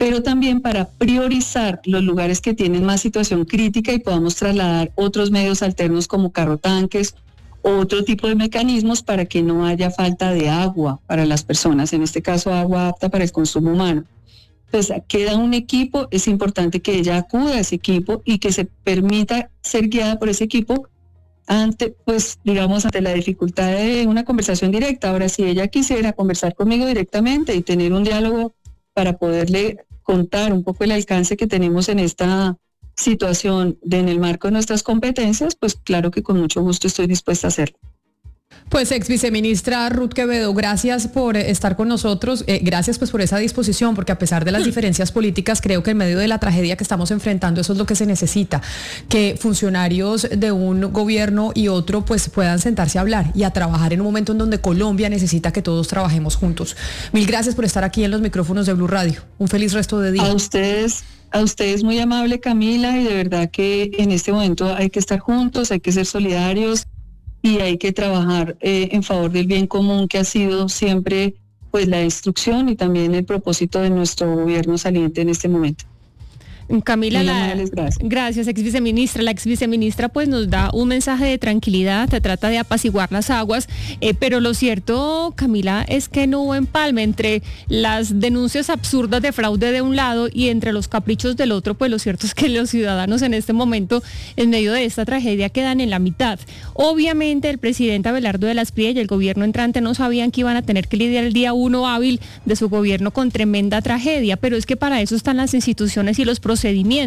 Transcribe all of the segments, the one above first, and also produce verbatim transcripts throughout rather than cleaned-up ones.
pero también para priorizar los lugares que tienen más situación crítica y podamos trasladar otros medios alternos como carrotanques o otro tipo de mecanismos para que no haya falta de agua para las personas, en este caso agua apta para el consumo humano. Entonces queda un equipo, es importante que ella acuda a ese equipo y que se permita ser guiada por ese equipo ante, pues digamos, ante la dificultad de una conversación directa. Ahora, si ella quisiera conversar conmigo directamente y tener un diálogo para poderle contar un poco el alcance que tenemos en esta situación de, en el marco de nuestras competencias, pues claro que con mucho gusto estoy dispuesta a hacerlo. Pues ex viceministra Ruth Quevedo, gracias por estar con nosotros, eh, gracias pues por esa disposición, porque a pesar de las diferencias políticas, creo que en medio de la tragedia que estamos enfrentando, eso es lo que se necesita, que funcionarios de un gobierno y otro pues puedan sentarse a hablar y a trabajar en un momento en donde Colombia necesita que todos trabajemos juntos. Mil gracias por estar aquí en los micrófonos de Blue Radio. Un feliz resto de día. A ustedes. A ustedes muy amable, Camila, y de verdad que en este momento hay que estar juntos, hay que ser solidarios y hay que trabajar eh, en favor del bien común, que ha sido siempre pues la instrucción y también el propósito de nuestro gobierno saliente en este momento. Camila, la, gracias. gracias, ex viceministra. La ex viceministra pues nos da un mensaje de tranquilidad, se trata de apaciguar las aguas, eh, pero lo cierto, Camila, es que no hubo empalme entre las denuncias absurdas de fraude de un lado y entre los caprichos del otro. Pues lo cierto es que los ciudadanos en este momento, en medio de esta tragedia, quedan en la mitad. Obviamente el presidente Abelardo de la Espriella y el gobierno entrante no sabían que iban a tener que lidiar el día uno hábil de su gobierno con tremenda tragedia, pero es que para eso están las instituciones y los procedimientos,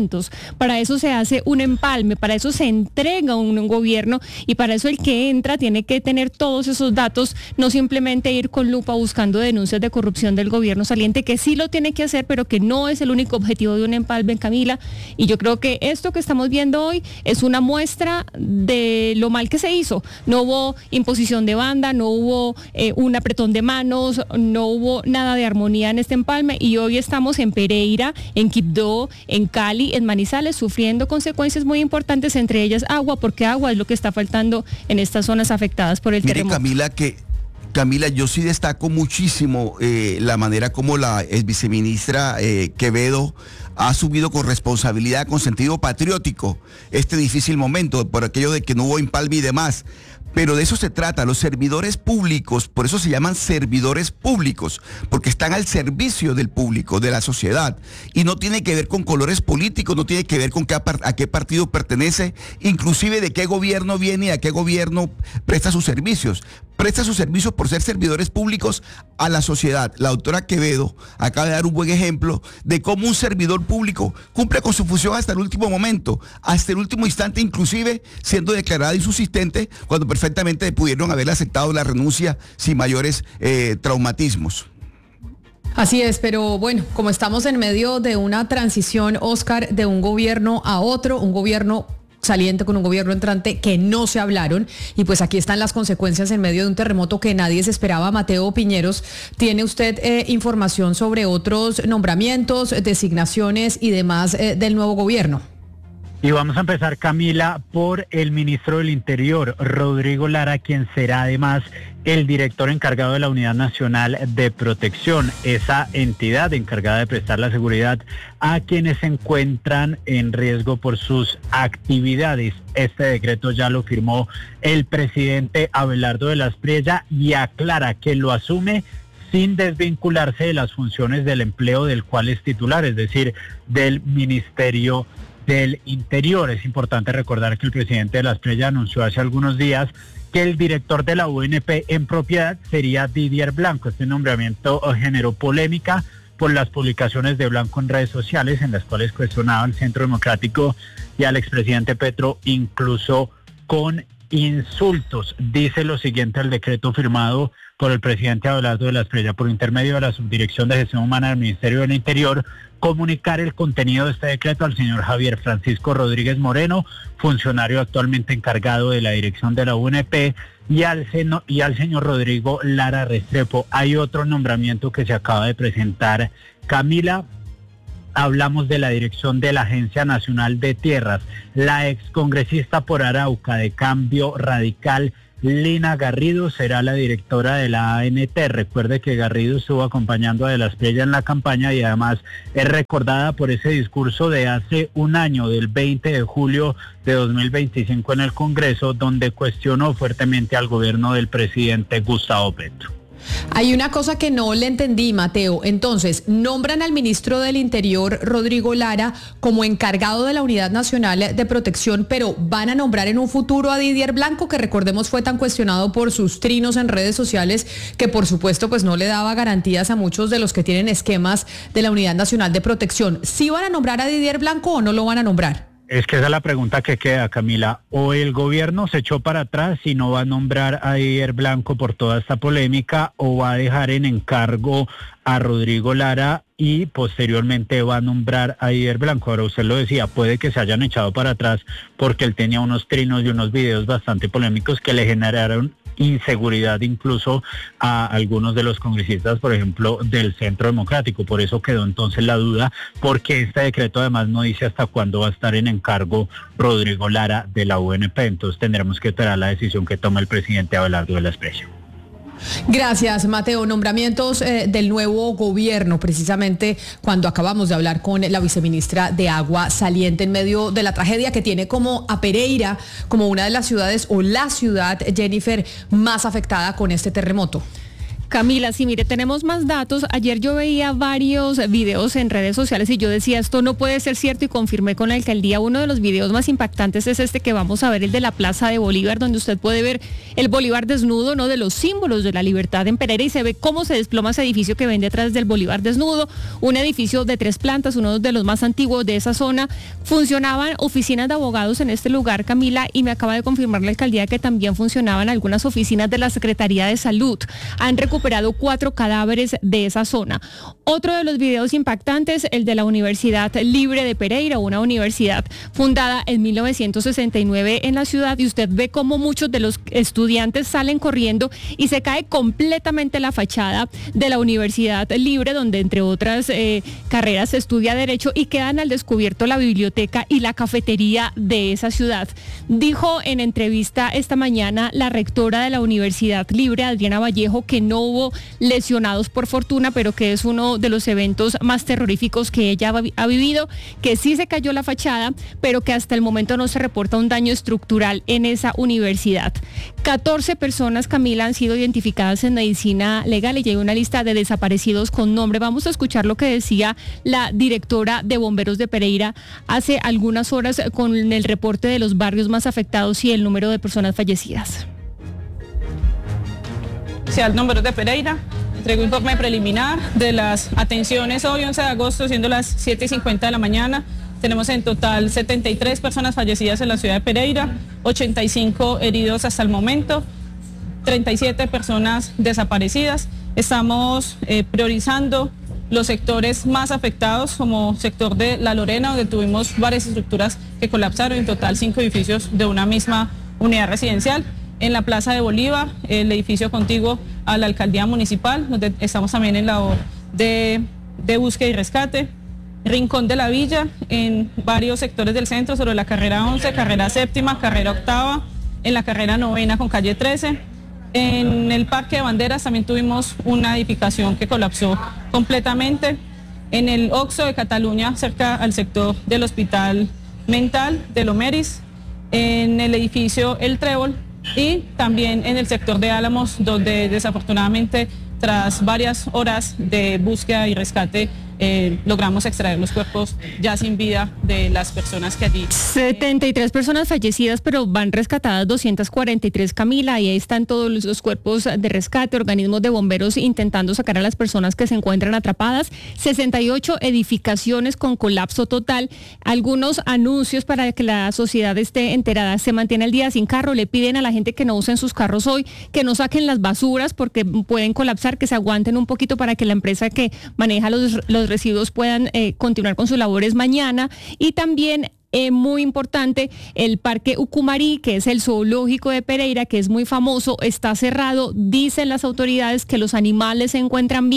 para eso se hace un empalme, para eso se entrega un, un gobierno y para eso el que entra tiene que tener todos esos datos, no simplemente ir con lupa buscando denuncias de corrupción del gobierno saliente, que sí lo tiene que hacer, pero que no es el único objetivo de un empalme, Camila. Y yo creo que esto que estamos viendo hoy es una muestra de lo mal que se hizo. No hubo imposición de banda, no hubo eh, un apretón de manos, no hubo nada de armonía en este empalme y hoy estamos en Pereira, en Quibdó, en Cali, en Manizales, sufriendo consecuencias muy importantes, entre ellas agua, porque agua es lo que está faltando en estas zonas afectadas por el Mire, terremoto. Camila, que Camila, yo sí destaco muchísimo eh, la manera como la ex viceministra eh, Quevedo ha asumido con responsabilidad, con sentido patriótico, este difícil momento, por aquello de que no hubo empalme y demás. Pero de eso se trata, los servidores públicos, por eso se llaman servidores públicos, porque están al servicio del público, de la sociedad, y no tiene que ver con colores políticos, no tiene que ver con qué, a qué partido pertenece, inclusive de qué gobierno viene y a qué gobierno presta sus servicios. Presta sus servicios por ser servidores públicos a la sociedad. La doctora Quevedo acaba de dar un buen ejemplo de cómo un servidor público cumple con su función hasta el último momento, hasta el último instante, inclusive siendo declarada insubsistente cuando perfectamente pudieron haberle aceptado la renuncia sin mayores eh, traumatismos. Así es, pero bueno, como estamos en medio de una transición, Oscar, de un gobierno a otro, un gobierno saliente con un gobierno entrante que no se hablaron, y pues aquí están las consecuencias en medio de un terremoto que nadie se esperaba. Mateo Piñeros, ¿tiene usted eh, información sobre otros nombramientos, designaciones y demás eh, del nuevo gobierno? Y vamos a empezar, Camila, por el ministro del Interior, Rodrigo Lara, quien será además el director encargado de la Unidad Nacional de Protección, esa entidad encargada de prestar la seguridad a quienes se encuentran en riesgo por sus actividades. Este decreto ya lo firmó el presidente Abelardo de la Espriella y aclara que lo asume sin desvincularse de las funciones del empleo del cual es titular, es decir, del Ministerio del Interior. Es importante recordar que el presidente de la Espriella anunció hace algunos días que el director de la U N P en propiedad sería Didier Blanco. Este nombramiento generó polémica por las publicaciones de Blanco en redes sociales, en las cuales cuestionaba al Centro Democrático y al expresidente Petro, incluso con insultos. Dice lo siguiente el decreto firmado por el presidente Abelardo de la Espriella: por intermedio de la Subdirección de Gestión Humana del Ministerio del Interior, comunicar el contenido de este decreto al señor Javier Francisco Rodríguez Moreno, funcionario actualmente encargado de la dirección de la U N P, y al, seno, y al señor Rodrigo Lara Restrepo. Hay otro nombramiento que se acaba de presentar, Camila. Hablamos de la dirección de la Agencia Nacional de Tierras. La excongresista por Arauca de Cambio Radical, Lina Garrido será la directora de la A N T. Recuerde que Garrido estuvo acompañando a De la Espriella en la campaña y además es recordada por ese discurso de hace un año, del veinte de julio de dos mil veinticinco en el Congreso, donde cuestionó fuertemente al gobierno del presidente Gustavo Petro. Hay una cosa que no le entendí, Mateo. Entonces, nombran al ministro del Interior, Rodrigo Lara, como encargado de la Unidad Nacional de Protección, pero van a nombrar en un futuro a Didier Blanco, que recordemos fue tan cuestionado por sus trinos en redes sociales, que por supuesto pues no le daba garantías a muchos de los que tienen esquemas de la Unidad Nacional de Protección. ¿Sí van a nombrar a Didier Blanco o no lo van a nombrar? Es que esa es la pregunta que queda, Camila. O el gobierno se echó para atrás y no va a nombrar a Didier Blanco por toda esta polémica, o va a dejar en encargo a Rodrigo Lara y posteriormente va a nombrar a Didier Blanco. Ahora usted lo decía, puede que se hayan echado para atrás porque él tenía unos trinos y unos videos bastante polémicos que le generaron inseguridad incluso a algunos de los congresistas, por ejemplo, del Centro Democrático. Por eso quedó entonces la duda, porque este decreto además no dice hasta cuándo va a estar en encargo Rodrigo Lara de la U N P. Entonces tendremos que esperar la decisión que tome el presidente Abelardo de la Espriella. Gracias, Mateo. Nombramientos eh, del nuevo gobierno, precisamente cuando acabamos de hablar con la viceministra de Agua saliente en medio de la tragedia que tiene como a Pereira como una de las ciudades o la ciudad, Jennifer, más afectada con este terremoto. Camila, sí, mire, tenemos más datos. Ayer yo veía varios videos en redes sociales y yo decía, esto no puede ser cierto, y confirmé con la alcaldía. Uno de los videos más impactantes es este que vamos a ver, el de la Plaza de Bolívar, donde usted puede ver el Bolívar desnudo, ¿no?, de los símbolos de la libertad en Pereira, y se ve cómo se desploma ese edificio que ven detrás del Bolívar desnudo, un edificio de tres plantas, uno de los más antiguos de esa zona. Funcionaban oficinas de abogados en este lugar, Camila, y me acaba de confirmar la alcaldía que también funcionaban algunas oficinas de la Secretaría de Salud. Han recuperado recuperado cuatro cadáveres de esa zona. Otro de los videos impactantes, el de la Universidad Libre de Pereira, una universidad fundada en mil novecientos sesenta y nueve en la ciudad, y usted ve cómo muchos de los estudiantes salen corriendo y se cae completamente la fachada de la Universidad Libre, donde entre otras eh, carreras se estudia Derecho, y quedan al descubierto la biblioteca y la cafetería de esa ciudad. Dijo en entrevista esta mañana la rectora de la Universidad Libre, Adriana Vallejo, que no hubo lesionados por fortuna, pero que es uno de los eventos más terroríficos que ella ha vivido, que sí se cayó la fachada, pero que hasta el momento no se reporta un daño estructural en esa universidad. catorce personas, Camila, han sido identificadas en medicina legal y hay una lista de desaparecidos con nombre. Vamos a escuchar lo que decía la directora de Bomberos de Pereira hace algunas horas con el reporte de los barrios más afectados y el número de personas fallecidas. Al Bomberos de Pereira, entregó informe preliminar de las atenciones hoy, once de agosto, siendo las siete y cincuenta de la mañana. Tenemos en total setenta y tres personas fallecidas en la ciudad de Pereira, ochenta y cinco heridos hasta el momento, treinta y siete personas desaparecidas. Estamos eh, priorizando los sectores más afectados, como sector de La Lorena, donde tuvimos varias estructuras que colapsaron, en total cinco edificios de una misma unidad residencial. En la Plaza de Bolívar, el edificio contiguo a la alcaldía municipal, donde estamos también en labor de, de búsqueda y rescate. Rincón de la Villa, en varios sectores del centro, sobre la carrera once, carrera séptima, carrera octava, en la carrera novena con calle trece. En el Parque de Banderas también tuvimos una edificación que colapsó completamente. En el Oxxo de Cataluña, cerca al sector del Hospital Mental de Lomeris. En el edificio El Trébol, y también en el sector de Álamos, donde desafortunadamente tras varias horas de búsqueda y rescate eh, logramos extraer los cuerpos ya sin vida de las personas que allí... setenta y tres personas fallecidas, pero van rescatadas doscientas cuarenta y tres, Camila, y ahí están todos los cuerpos de rescate, organismos de bomberos intentando sacar a las personas que se encuentran atrapadas, sesenta y ocho edificaciones con colapso total, algunos anuncios para que la sociedad esté enterada. Se mantiene el día sin carro, le piden a la gente que no usen sus carros hoy, que no saquen las basuras porque pueden colapsar, que se aguanten un poquito para que la empresa que maneja los, los residuos puedan eh, continuar con sus labores mañana. Y también Eh, muy importante, el Parque Ucumarí, que es el zoológico de Pereira, que es muy famoso, está cerrado. Dicen las autoridades que los animales se encuentran bien,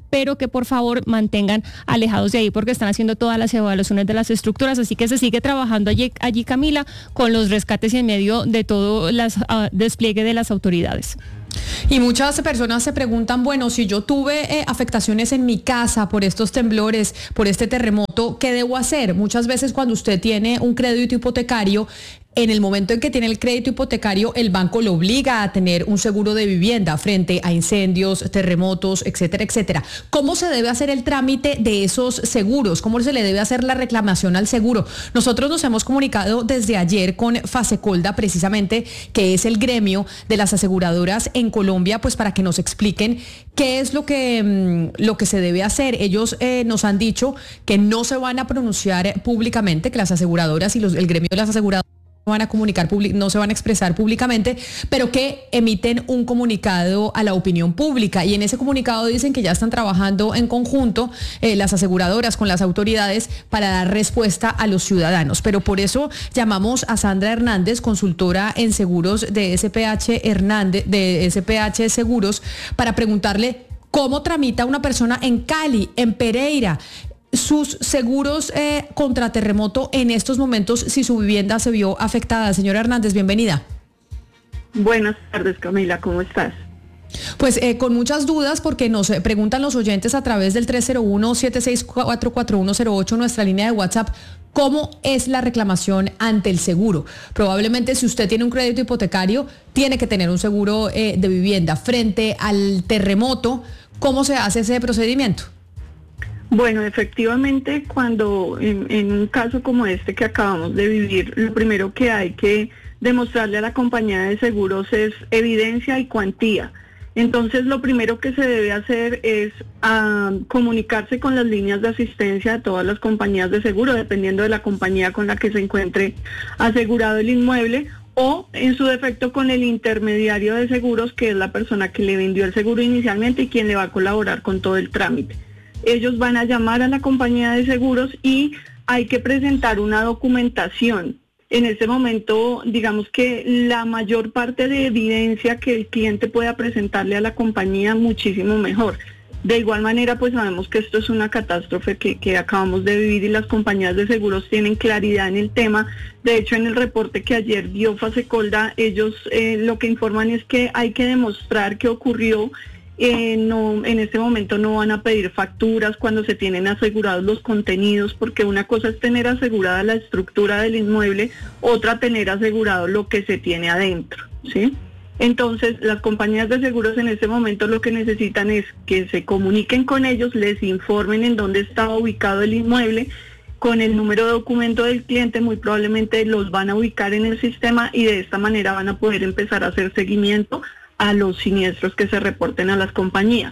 pero que por favor mantengan alejados de ahí porque están haciendo todas las evaluaciones de las estructuras, así que se sigue trabajando allí, allí Camila, con los rescates y en medio de todo el uh, despliegue de las autoridades. Y muchas personas se preguntan, bueno, si yo tuve eh, afectaciones en mi casa por estos temblores, por este terremoto, ¿qué debo hacer? Muchas veces cuando usted tiene un crédito hipotecario, en el momento en que tiene el crédito hipotecario, el banco lo obliga a tener un seguro de vivienda frente a incendios, terremotos, etcétera, etcétera. ¿Cómo se debe hacer el trámite de esos seguros? ¿Cómo se le debe hacer la reclamación al seguro? Nosotros nos hemos comunicado desde ayer con Fasecolda, precisamente, que es el gremio de las aseguradoras en Colombia, pues para que nos expliquen qué es lo que, lo que se debe hacer. Ellos eh, nos han dicho que no se van a pronunciar públicamente, que las aseguradoras y los, el gremio de las aseguradoras no van a comunicar, no se van a expresar públicamente, pero que emiten un comunicado a la opinión pública, y en ese comunicado dicen que ya están trabajando en conjunto eh, las aseguradoras con las autoridades para dar respuesta a los ciudadanos. Pero por eso llamamos a Sandra Hernández, consultora en seguros de S P H Hernández, de S P H Seguros, para preguntarle cómo tramita una persona en Cali, en Pereira, sus seguros eh, contra terremoto en estos momentos si su vivienda se vio afectada. Señora Hernández, bienvenida. Buenas tardes, Camila, ¿cómo estás? Pues eh, con muchas dudas, porque nos preguntan los oyentes a través del tres cero uno, siete seis cuatro, cuatro uno cero ocho, nuestra línea de WhatsApp, ¿cómo es la reclamación ante el seguro? Probablemente si usted tiene un crédito hipotecario, tiene que tener un seguro eh, de vivienda. Frente al terremoto, ¿cómo se hace ese procedimiento? Bueno, efectivamente, cuando en, en un caso como este que acabamos de vivir, lo primero que hay que demostrarle a la compañía de seguros es evidencia y cuantía. Entonces, lo primero que se debe hacer es uh, comunicarse con las líneas de asistencia de todas las compañías de seguro, dependiendo de la compañía con la que se encuentre asegurado el inmueble, o en su defecto con el intermediario de seguros, que es la persona que le vendió el seguro inicialmente y quien le va a colaborar con todo el trámite. Ellos van a llamar a la compañía de seguros y hay que presentar una documentación. En este momento, digamos que la mayor parte de evidencia que el cliente pueda presentarle a la compañía, muchísimo mejor. De igual manera, pues sabemos que esto es una catástrofe que, que acabamos de vivir y las compañías de seguros tienen claridad en el tema. De hecho, en el reporte que ayer dio Fasecolda, ellos eh, lo que informan es que hay que demostrar qué ocurrió. Eh, no, en este momento no van a pedir facturas cuando se tienen asegurados los contenidos, porque una cosa es tener asegurada la estructura del inmueble, otra tener asegurado lo que se tiene adentro, ¿sí? Entonces, las compañías de seguros en este momento lo que necesitan es que se comuniquen con ellos, les informen en dónde estaba ubicado el inmueble, con el número de documento del cliente, muy probablemente los van a ubicar en el sistema y de esta manera van a poder empezar a hacer seguimiento a los siniestros que se reporten a las compañías.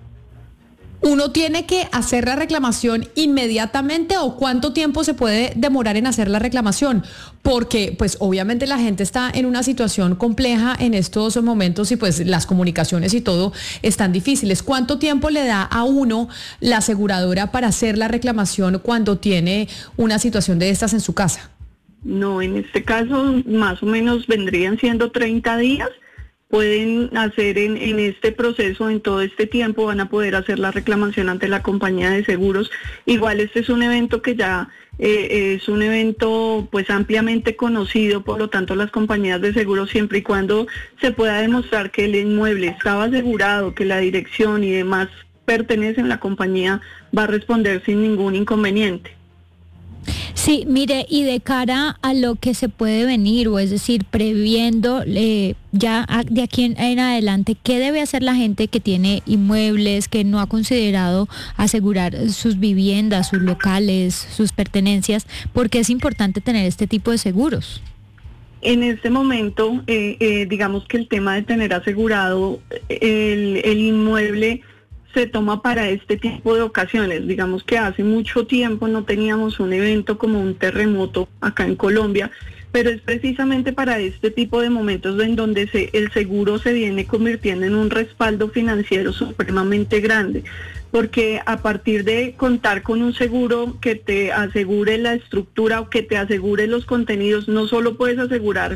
¿Uno tiene que hacer la reclamación inmediatamente o cuánto tiempo se puede demorar en hacer la reclamación? Porque pues obviamente la gente está en una situación compleja en estos momentos y pues las comunicaciones y todo están difíciles. ¿Cuánto tiempo le da a uno la aseguradora para hacer la reclamación cuando tiene una situación de estas en su casa? No, en este caso más o menos vendrían siendo treinta días. Pueden hacer en, en este proceso, en todo este tiempo, van a poder hacer la reclamación ante la compañía de seguros. Igual este es un evento que ya eh, es un evento pues ampliamente conocido, por lo tanto las compañías de seguros, siempre y cuando se pueda demostrar que el inmueble estaba asegurado, que la dirección y demás pertenecen, la compañía va a responder sin ningún inconveniente. Sí, mire, y de cara a lo que se puede venir, o es decir, previendo eh, ya a, de aquí en, en adelante, ¿qué debe hacer la gente que tiene inmuebles, que no ha considerado asegurar sus viviendas, sus locales, sus pertenencias? Porque es importante tener este tipo de seguros. En este momento, eh, eh, digamos que el tema de tener asegurado el, el inmueble se toma para este tipo de ocasiones. Digamos que hace mucho tiempo no teníamos un evento como un terremoto acá en Colombia, pero es precisamente para este tipo de momentos en donde se, el seguro se viene convirtiendo en un respaldo financiero supremamente grande, porque a partir de contar con un seguro que te asegure la estructura o que te asegure los contenidos, no solo puedes asegurar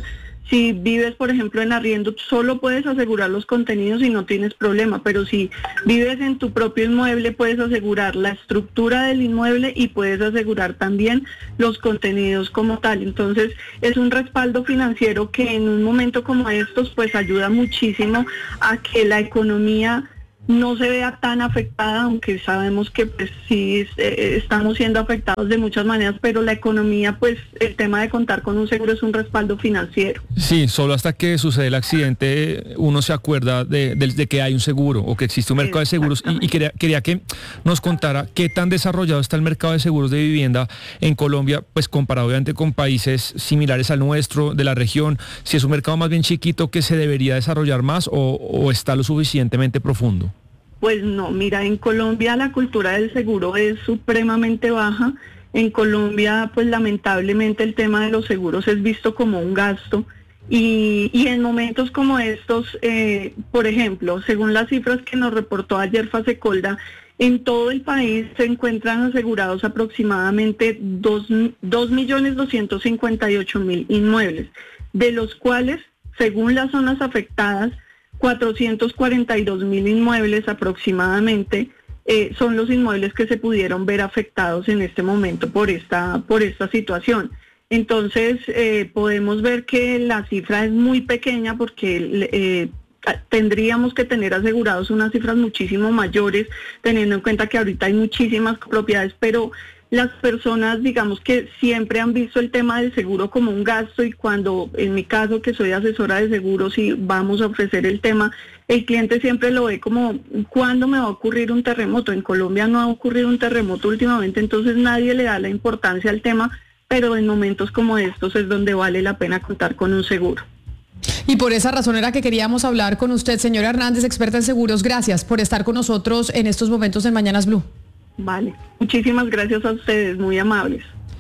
Si vives, por ejemplo, en arriendo, solo puedes asegurar los contenidos y no tienes problema, pero si vives en tu propio inmueble, puedes asegurar la estructura del inmueble y puedes asegurar también los contenidos como tal. Entonces, es un respaldo financiero que en un momento como estos, pues ayuda muchísimo a que la economía no se vea tan afectada, aunque sabemos que pues sí eh, estamos siendo afectados de muchas maneras, pero la economía, pues el tema de contar con un seguro es un respaldo financiero. Sí, solo hasta que sucede el accidente uno se acuerda de, de, de que hay un seguro o que existe un mercado de seguros, y, y quería, quería que nos contara qué tan desarrollado está el mercado de seguros de vivienda en Colombia, pues comparado obviamente con países similares al nuestro, de la región, si es un mercado más bien chiquito que se debería desarrollar más o, o está lo suficientemente profundo. Pues no, mira, en Colombia la cultura del seguro es supremamente baja. En Colombia, pues lamentablemente el tema de los seguros es visto como un gasto. Y, y en momentos como estos, eh, por ejemplo, según las cifras que nos reportó ayer Fasecolda, en todo el país se encuentran asegurados aproximadamente dos millones doscientos cincuenta y ocho mil inmuebles, de los cuales, según las zonas afectadas, cuatrocientos cuarenta y dos mil inmuebles aproximadamente eh, son los inmuebles que se pudieron ver afectados en este momento por esta, por esta situación. Entonces eh, podemos ver que la cifra es muy pequeña porque eh, tendríamos que tener asegurados unas cifras muchísimo mayores, teniendo en cuenta que ahorita hay muchísimas propiedades, pero las personas, digamos que siempre han visto el tema del seguro como un gasto, y cuando, en mi caso, que soy asesora de seguros y vamos a ofrecer el tema, el cliente siempre lo ve como, ¿cuándo me va a ocurrir un terremoto? En Colombia no ha ocurrido un terremoto últimamente, entonces nadie le da la importancia al tema, pero en momentos como estos es donde vale la pena contar con un seguro. Y por esa razón era que queríamos hablar con usted, señora Hernández, experta en seguros. Gracias por estar con nosotros en estos momentos en Mañanas Blue. Vale, muchísimas gracias a ustedes, muy amables.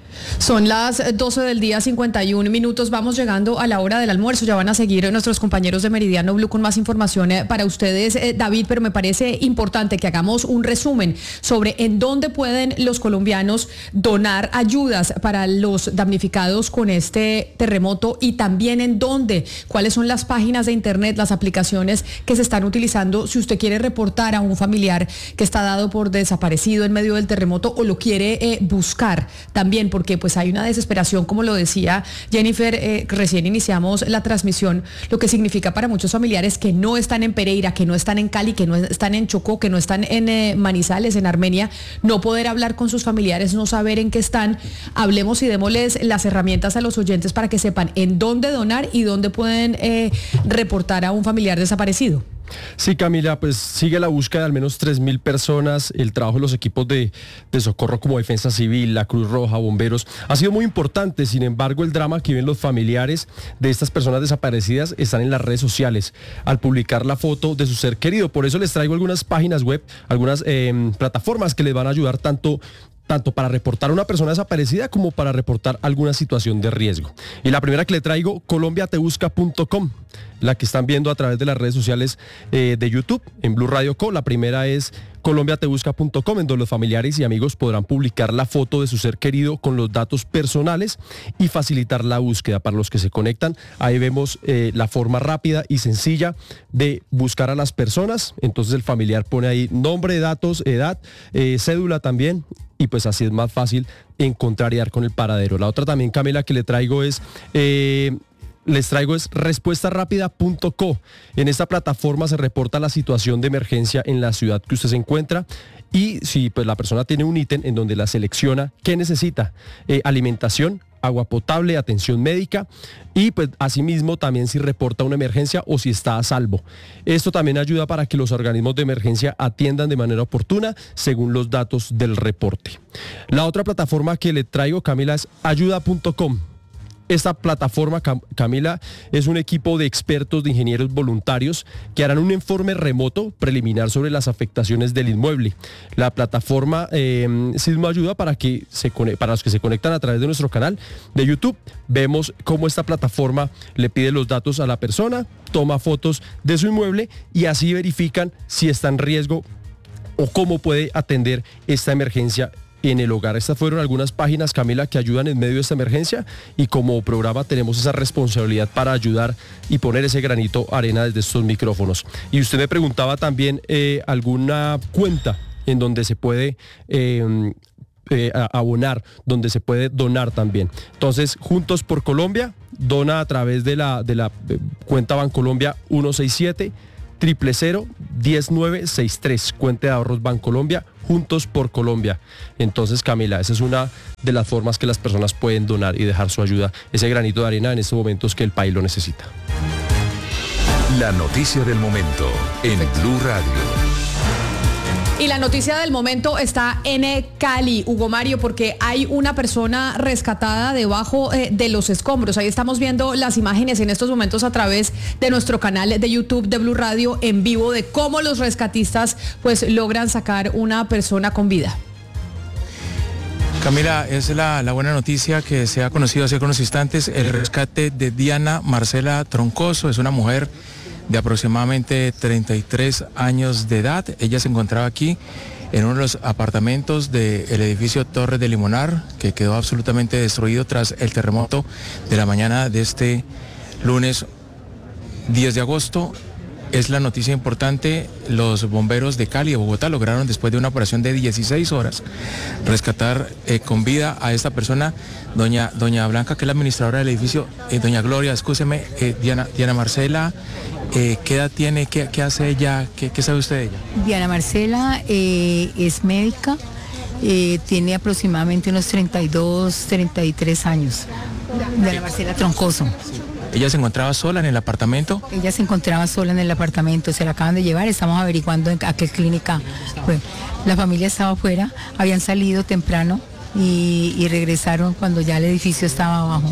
Son las doce del día, cincuenta y un minutos, vamos llegando a la hora del almuerzo, ya van a seguir nuestros compañeros de Meridiano Blue con más información para ustedes, eh, David, pero me parece importante que hagamos un resumen sobre en dónde pueden los colombianos donar ayudas para los damnificados con este terremoto, y también en dónde, cuáles son las páginas de internet, las aplicaciones que se están utilizando si usted quiere reportar a un familiar que está dado por desaparecido en medio del terremoto o lo quiere eh, buscar también, porque que pues hay una desesperación, como lo decía Jennifer, eh, recién iniciamos la transmisión, lo que significa para muchos familiares que no están en Pereira, que no están en Cali, que no están en Chocó, que no están en eh, Manizales, en Armenia, no poder hablar con sus familiares, no saber en qué están. Hablemos y démosles las herramientas a los oyentes para que sepan en dónde donar y dónde pueden eh, reportar a un familiar desaparecido. Sí, Camila, pues sigue la búsqueda de al menos tres mil personas. El trabajo de los equipos de, de socorro como Defensa Civil, la Cruz Roja, bomberos, ha sido muy importante. Sin embargo, el drama que viven los familiares de estas personas desaparecidas están en las redes sociales al publicar la foto de su ser querido. Por eso les traigo algunas páginas web, algunas eh, plataformas que les van a ayudar tanto tanto para reportar a una persona desaparecida como para reportar alguna situación de riesgo. Y la primera que le traigo, colombia te busca punto com, la que están viendo a través de las redes sociales eh, de YouTube, en Blue Radio Co. La primera es colombia te busca punto com, en donde los familiares y amigos podrán publicar la foto de su ser querido con los datos personales y facilitar la búsqueda. Para los que se conectan, ahí vemos eh, la forma rápida y sencilla de buscar a las personas. Entonces el familiar pone ahí nombre, datos, edad, eh, cédula también, y pues así es más fácil encontrar y dar con el paradero. La otra también, Camila, que le traigo es... Eh, les traigo es respuesta rápida punto co. En esta plataforma se reporta la situación de emergencia en la ciudad que usted se encuentra, y si pues la persona tiene un ítem en donde la selecciona qué necesita, eh, alimentación, agua potable, atención médica, y pues asimismo también si reporta una emergencia o si está a salvo. Esto también ayuda para que los organismos de emergencia atiendan de manera oportuna según los datos del reporte. La otra plataforma que le traigo, Camila, es ayuda punto com. Esta plataforma, Camila, es un equipo de expertos, de ingenieros voluntarios que harán un informe remoto preliminar sobre las afectaciones del inmueble. La plataforma eh, Sismo Ayuda, para, que se, para los que se conectan a través de nuestro canal de YouTube, vemos cómo esta plataforma le pide los datos a la persona, toma fotos de su inmueble y así verifican si está en riesgo o cómo puede atender esta emergencia en el hogar. Estas fueron algunas páginas, Camila, que ayudan en medio de esta emergencia, y como programa tenemos esa responsabilidad para ayudar y poner ese granito arena desde estos micrófonos. Y usted me preguntaba también eh, alguna cuenta en donde se puede eh, eh, abonar, donde se puede donar también. Entonces, Juntos por Colombia dona a través de la, de la eh, cuenta Bancolombia uno seis siete, cero cero cero, uno cero nueve seis tres, cuenta de ahorros Bancolombia, Juntos por Colombia. Entonces, Camila, esa es una de las formas que las personas pueden donar y dejar su ayuda, ese granito de arena en estos momentos que el país lo necesita. La noticia del momento en Blue Radio. Y la noticia del momento está en Cali, Hugo Mario, porque hay una persona rescatada debajo eh, de los escombros. Ahí estamos viendo las imágenes en estos momentos a través de nuestro canal de YouTube de Blue Radio en vivo de cómo los rescatistas pues logran sacar una persona con vida. Camila, es la, la buena noticia que se ha conocido hace unos instantes, el rescate de Diana Marcela Troncoso. Es una mujer de aproximadamente treinta y tres años de edad. Ella se encontraba aquí en uno de los apartamentos del edificio Torres de Limonar, que quedó absolutamente destruido tras el terremoto de la mañana de este lunes diez de agosto. Es la noticia importante. Los bomberos de Cali, de Bogotá, lograron después de una operación de dieciséis horas rescatar eh, con vida a esta persona, doña, doña Blanca, que es la administradora del edificio, eh, doña Gloria, escúcheme, eh, Diana, Diana Marcela, eh, ¿qué edad tiene? ¿Qué, qué hace ella? ¿Qué, ¿Qué sabe usted de ella? Diana Marcela eh, es médica, eh, tiene aproximadamente unos treinta y dos, treinta y tres años. Diana Marcela Troncoso. Sí. ¿Ella se encontraba sola en el apartamento? Ella se encontraba sola en el apartamento, se la acaban de llevar, estamos averiguando a qué clínica fue. La familia estaba afuera, habían salido temprano y, y regresaron cuando ya el edificio estaba abajo.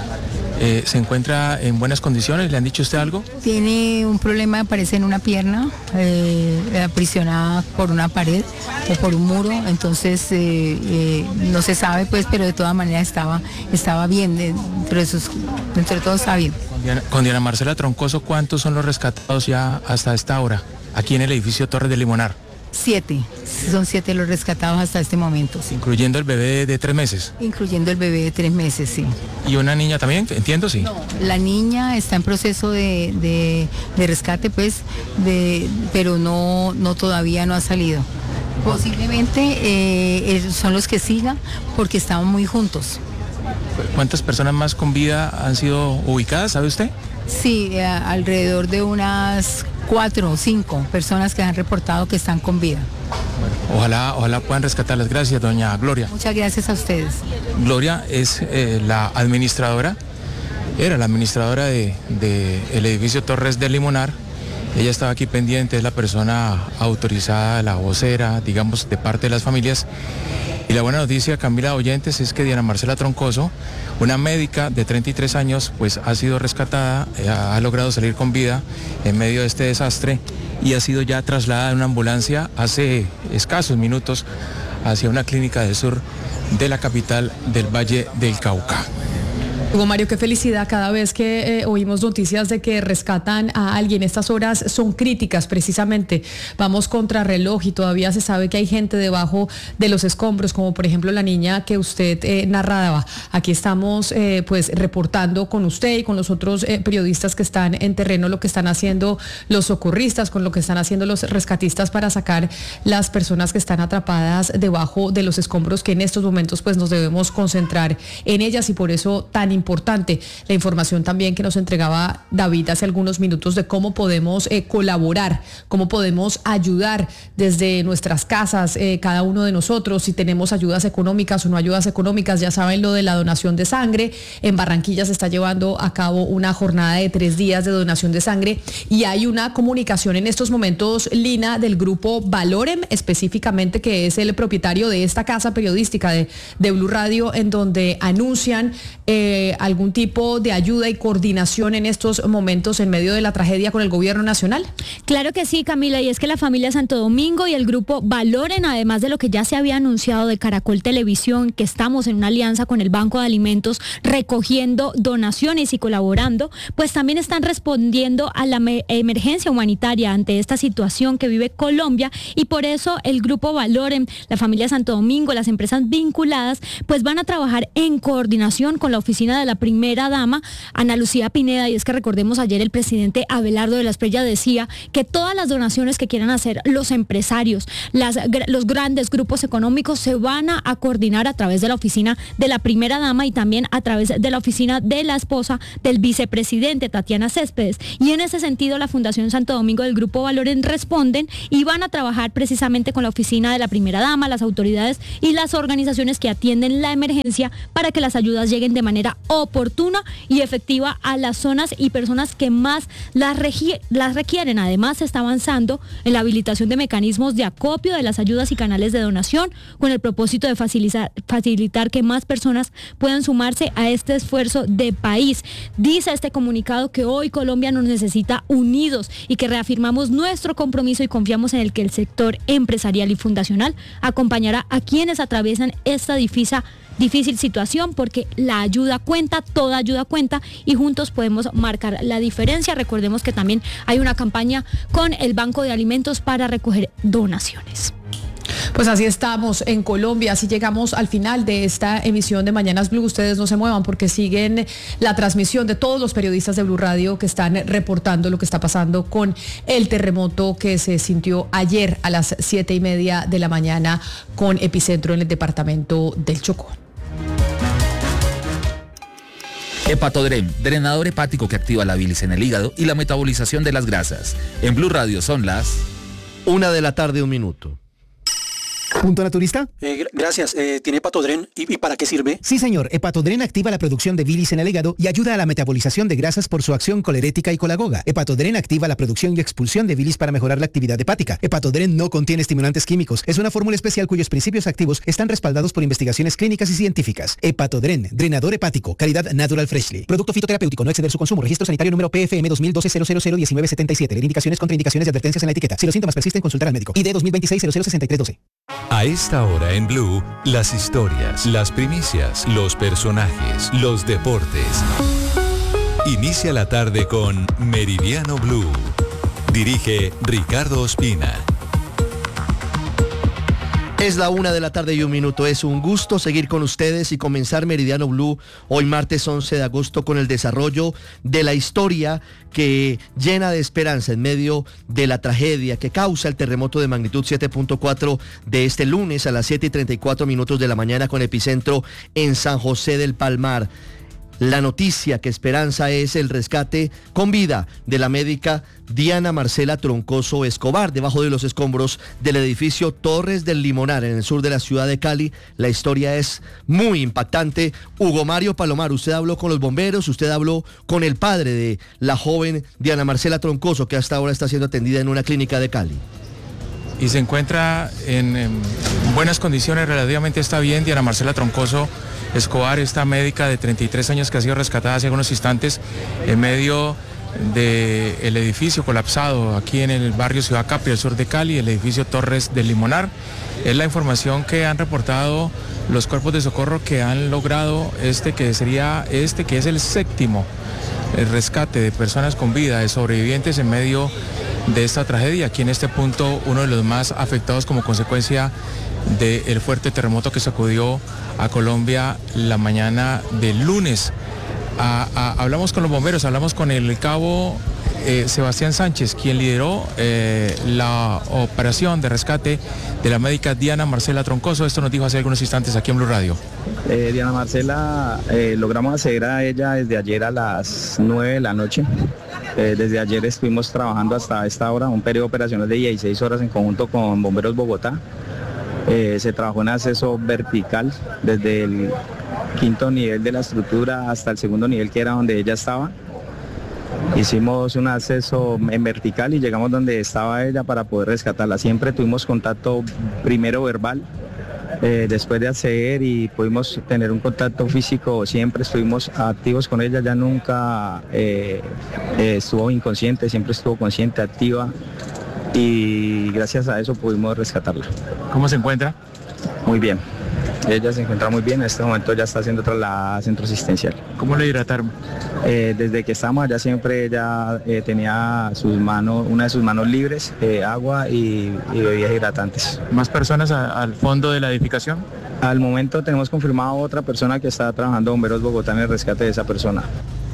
Eh, ¿Se encuentra en buenas condiciones? ¿Le han dicho usted algo? Tiene un problema, parece en una pierna, eh, aprisionada por una pared o por un muro, entonces eh, eh, no se sabe pues, pero de todas maneras estaba, estaba bien, dentro de, sus, dentro de todo está bien. Con Diana, con Diana Marcela Troncoso, ¿cuántos son los rescatados ya hasta esta hora, aquí en el edificio Torres de Limonar? Siete, son siete los rescatados hasta este momento, sí. ¿Incluyendo el bebé de, de tres meses? Incluyendo el bebé de tres meses, sí. ¿Y una niña también? Entiendo, sí. No, la niña está en proceso de, de, de rescate, pues, de, pero no, no todavía no ha salido. Posiblemente eh, son los que sigan porque estaban muy juntos. ¿Cuántas personas más con vida han sido ubicadas, sabe usted? Sí, eh, alrededor de unas cuatro o cinco personas que han reportado que están con vida. Bueno, ojalá, ojalá puedan rescatarlas. Gracias, doña Gloria. Muchas gracias a ustedes. Gloria es eh, la administradora, era la administradora de, de el edificio Torres del Limonar. Ella estaba aquí pendiente, es la persona autorizada, la vocera, digamos, de parte de las familias. Y la buena noticia, Camila, oyentes, es que Diana Marcela Troncoso, una médica de treinta y tres años, pues ha sido rescatada, ha logrado salir con vida en medio de este desastre y ha sido ya trasladada en una ambulancia hace escasos minutos hacia una clínica del sur de la capital del Valle del Cauca. Hugo Mario, qué felicidad cada vez que eh, oímos noticias de que rescatan a alguien. Estas horas son críticas precisamente. Vamos contra reloj y todavía se sabe que hay gente debajo de los escombros, como por ejemplo la niña que usted eh, narraba. Aquí estamos eh, pues reportando con usted y con los otros eh, periodistas que están en terreno lo que están haciendo los socorristas, con lo que están haciendo los rescatistas para sacar las personas que están atrapadas debajo de los escombros, que en estos momentos pues nos debemos concentrar en ellas y por eso tan importante importante la información también que nos entregaba David hace algunos minutos de cómo podemos eh, colaborar, cómo podemos ayudar desde nuestras casas, eh, cada uno de nosotros, si tenemos ayudas económicas o no ayudas económicas. Ya saben lo de la donación de sangre. En Barranquilla se está llevando a cabo una jornada de tres días de donación de sangre y hay una comunicación en estos momentos, Lina, del grupo Valorem, específicamente, que es el propietario de esta casa periodística de, de Blue Radio, en donde anuncian eh, eh, algún tipo de ayuda y coordinación en estos momentos en medio de la tragedia con el gobierno nacional? Claro que sí, Camila, y es que la familia Santo Domingo y el grupo Valoren, además de lo que ya se había anunciado de Caracol Televisión, que estamos en una alianza con el Banco de Alimentos recogiendo donaciones y colaborando, pues también están respondiendo a la emergencia humanitaria ante esta situación que vive Colombia, y por eso el grupo Valoren, la familia Santo Domingo, las empresas vinculadas, pues van a trabajar en coordinación con la oficina de la primera dama, Ana Lucía Pineda, y es que recordemos ayer el presidente Abelardo de la Espriella decía que todas las donaciones que quieran hacer los empresarios, las, los grandes grupos económicos se van a, a coordinar a través de la oficina de la primera dama y también a través de la oficina de la esposa del vicepresidente, Tatiana Céspedes. Y en ese sentido la Fundación Santo Domingo del Grupo Valoren responden y van a trabajar precisamente con la oficina de la primera dama, las autoridades y las organizaciones que atienden la emergencia para que las ayudas lleguen de manera oportuna y efectiva a las zonas y personas que más las, las requieren. Además, se está avanzando en la habilitación de mecanismos de acopio de las ayudas y canales de donación con el propósito de facilitar, facilitar que más personas puedan sumarse a este esfuerzo de país. Dice este comunicado que hoy Colombia nos necesita unidos y que reafirmamos nuestro compromiso y confiamos en el que el sector empresarial y fundacional acompañará a quienes atraviesan esta difícil, difícil situación, porque la ayuda cuenta, toda ayuda cuenta y juntos podemos marcar la diferencia. Recordemos que también hay una campaña con el Banco de Alimentos para recoger donaciones. Pues así estamos en Colombia, así llegamos al final de esta emisión de Mañanas Blue. Ustedes no se muevan porque siguen la transmisión de todos los periodistas de Blue Radio que están reportando lo que está pasando con el terremoto que se sintió ayer a las siete y media de la mañana con epicentro en el departamento del Chocó. Hepatodrem, drenador hepático que activa la bilis en el hígado y la metabolización de las grasas. En Blue Radio son las una de la tarde, un minuto. ¿Punto naturista? Eh, gracias. Eh, ¿Tiene Hepatodren? ¿Y, ¿Y para qué sirve? Sí, señor. Hepatodren activa la producción de bilis en el hígado y ayuda a la metabolización de grasas por su acción colerética y colagoga. Hepatodren activa la producción y expulsión de bilis para mejorar la actividad hepática. Hepatodren no contiene estimulantes químicos. Es una fórmula especial cuyos principios activos están respaldados por investigaciones clínicas y científicas. Hepatodren, drenador hepático, calidad Natural Freshly. Producto fitoterapéutico, no exceder su consumo. Registro sanitario número P F M dos mil doce cero cero cero diecinueve setenta y siete. Leer indicaciones, contraindicaciones y advertencias en la etiqueta. Si los síntomas persisten, consultar al médico. I D dos mil veintiséis cero cero sesenta y tres doce. A esta hora en Blue, las historias, las primicias, los personajes, los deportes. Inicia la tarde con Meridiano Blue. Dirige Ricardo Ospina. Es la una de la tarde y un minuto. Es un gusto seguir con ustedes y comenzar Meridiano Blue hoy martes once de agosto con el desarrollo de la historia que llena de esperanza en medio de la tragedia que causa el terremoto de magnitud siete punto cuatro de este lunes a las siete y treinta y cuatro minutos de la mañana con epicentro en San José del Palmar. La noticia que esperanza es el rescate con vida de la médica Diana Marcela Troncoso Escobar debajo de los escombros del edificio Torres del Limonar en el sur de la ciudad de Cali. La historia es muy impactante. Hugo Mario Palomar, usted habló con los bomberos, usted habló con el padre de la joven Diana Marcela Troncoso que hasta ahora está siendo atendida en una clínica de Cali. Y se encuentra en, en buenas condiciones, relativamente está bien. Diana Marcela Troncoso Escobar, esta médica de treinta y tres años que ha sido rescatada hace algunos instantes en medio del edificio colapsado aquí en el barrio Ciudad Capri, al sur de Cali, el edificio Torres del Limonar. Es la información que han reportado los cuerpos de socorro que han logrado este que sería este que es el séptimo el rescate de personas con vida, de sobrevivientes en medio de esta tragedia. Aquí en este punto uno de los más afectados como consecuencia del fuerte terremoto que sacudió a Colombia la mañana del lunes. A, a, hablamos con los bomberos, hablamos con el cabo eh, Sebastián Sánchez, quien lideró eh, la operación de rescate de la médica Diana Marcela Troncoso. Esto nos dijo hace algunos instantes aquí en Blue Radio. Eh, Diana Marcela, eh, logramos acceder a ella desde ayer a las nueve de la noche. Eh, desde ayer estuvimos trabajando hasta esta hora, un periodo operacional de dieciséis horas en conjunto con Bomberos Bogotá. Eh, se trabajó en acceso vertical desde el quinto nivel de la estructura hasta el segundo nivel, que era donde ella estaba. Hicimos un acceso en vertical y llegamos donde estaba ella para poder rescatarla. Siempre tuvimos contacto primero verbal Eh, después de acceder y pudimos tener un contacto físico, siempre estuvimos activos con ella, ya nunca eh, eh, estuvo inconsciente, siempre estuvo consciente, activa, y gracias a eso pudimos rescatarla. ¿Cómo se encuentra? Muy bien. Ella se encuentra muy bien, en este momento ya está siendo trasladada a centro asistencial. ¿Cómo le hidrataron? Eh, desde que estamos allá siempre ella eh, tenía sus manos, una de sus manos libres, eh, agua y, y bebidas hidratantes. ¿Más personas a, al fondo de la edificación? Al momento tenemos confirmado otra persona que está trabajando Bomberos Bogotá en el rescate de esa persona.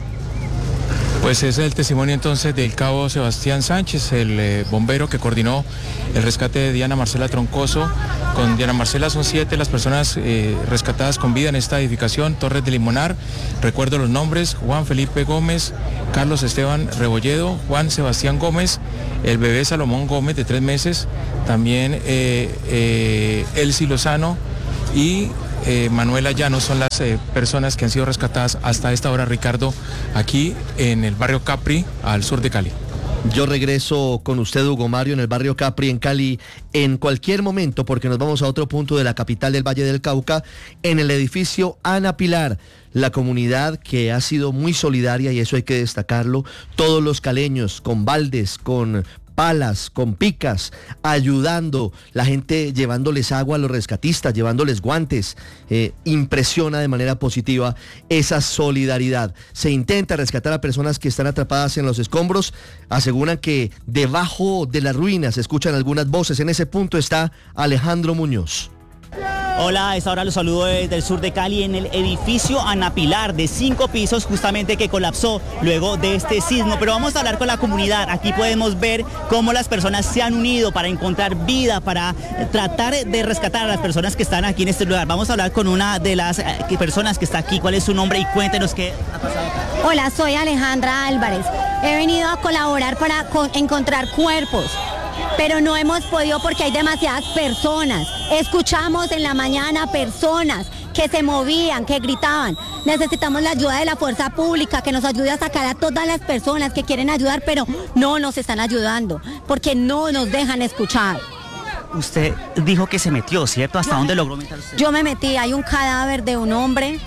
Pues ese es el testimonio entonces del cabo Sebastián Sánchez, el eh, bombero que coordinó el rescate de Diana Marcela Troncoso. Con Diana Marcela son siete las personas eh, rescatadas con vida en esta edificación, Torres de Limonar. Recuerdo los nombres: Juan Felipe Gómez, Carlos Esteban Rebolledo, Juan Sebastián Gómez, el bebé Salomón Gómez de tres meses, también eh, eh, Elsie Lozano y Eh, Manuela Llanos son las eh, personas que han sido rescatadas hasta esta hora, Ricardo, aquí en el barrio Capri, al sur de Cali. Yo regreso con usted, Hugo Mario, en el barrio Capri, en Cali, en cualquier momento, porque nos vamos a otro punto de la capital del Valle del Cauca, en el edificio Ana Pilar. La comunidad que ha sido muy solidaria, y eso hay que destacarlo, todos los caleños, con baldes, con palas, con picas, ayudando, la gente llevándoles agua a los rescatistas, llevándoles guantes. Eh, impresiona de manera positiva esa solidaridad. Se intenta rescatar a personas que están atrapadas en los escombros. Aseguran que debajo de las ruinas se escuchan algunas voces. En ese punto está Alejandro Muñoz. Hola, a esta hora los saludo desde el sur de Cali, en el edificio Ana Pilar de cinco pisos, justamente que colapsó luego de este sismo. Pero vamos a hablar con la comunidad. Aquí podemos ver cómo las personas se han unido para encontrar vida, para tratar de rescatar a las personas que están aquí en este lugar. Vamos a hablar con una de las personas que está aquí. ¿Cuál es su nombre? Y cuéntenos qué ha pasado acá. Hola, soy Alejandra Álvarez. He venido a colaborar para encontrar cuerpos, pero no hemos podido porque hay demasiadas personas. Escuchamos en la mañana personas que se movían, que gritaban. Necesitamos la ayuda de la fuerza pública, que nos ayude a sacar a todas las personas que quieren ayudar, pero no nos están ayudando, porque no nos dejan escuchar. Usted dijo que se metió, ¿cierto? ¿Hasta dónde logró meter usted? Yo me metí, hay un cadáver de un hombre,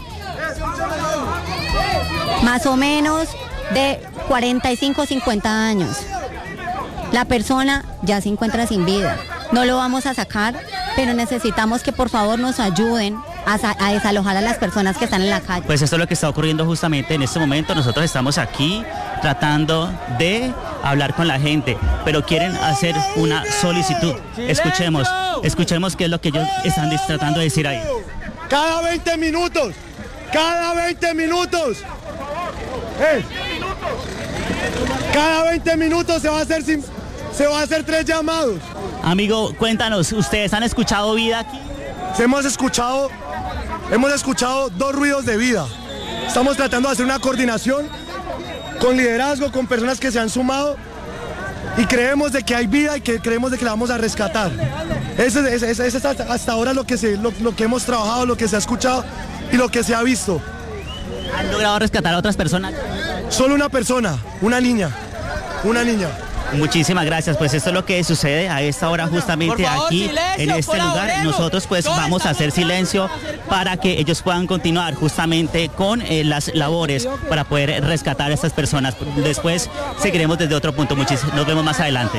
más o menos de cuarenta y cinco, cincuenta años. La persona ya se encuentra sin vida. No lo vamos a sacar, pero necesitamos que por favor nos ayuden a, a desalojar a las personas que están en la calle. Pues esto es lo que está ocurriendo justamente en este momento. Nosotros estamos aquí tratando de hablar con la gente, pero quieren hacer una solicitud. Escuchemos, escuchemos qué es lo que ellos están tratando de decir ahí. Cada veinte minutos, cada veinte minutos. ¡Eh! Cada veinte minutos se va a hacer sin, se va a hacer tres llamados. Amigo, cuéntanos, ¿ustedes han escuchado vida aquí? Hemos escuchado, hemos escuchado dos ruidos de vida. Estamos tratando de hacer una coordinación con liderazgo, con personas que se han sumado y creemos de que hay vida y que creemos de que la vamos a rescatar. Ese, ese, ese es hasta, hasta ahora lo que, se, lo, lo que hemos trabajado, lo que se ha escuchado y lo que se ha visto. ¿Han logrado rescatar a otras personas? Solo una persona, una niña, una niña. Muchísimas gracias, pues esto es lo que sucede a esta hora justamente favor, aquí silencio, en este lugar. Nosotros pues Toda vamos a hacer silencio para que ellos puedan continuar justamente con eh, las labores para poder rescatar a estas personas. Después seguiremos desde otro punto. Muchísimas, nos vemos más adelante.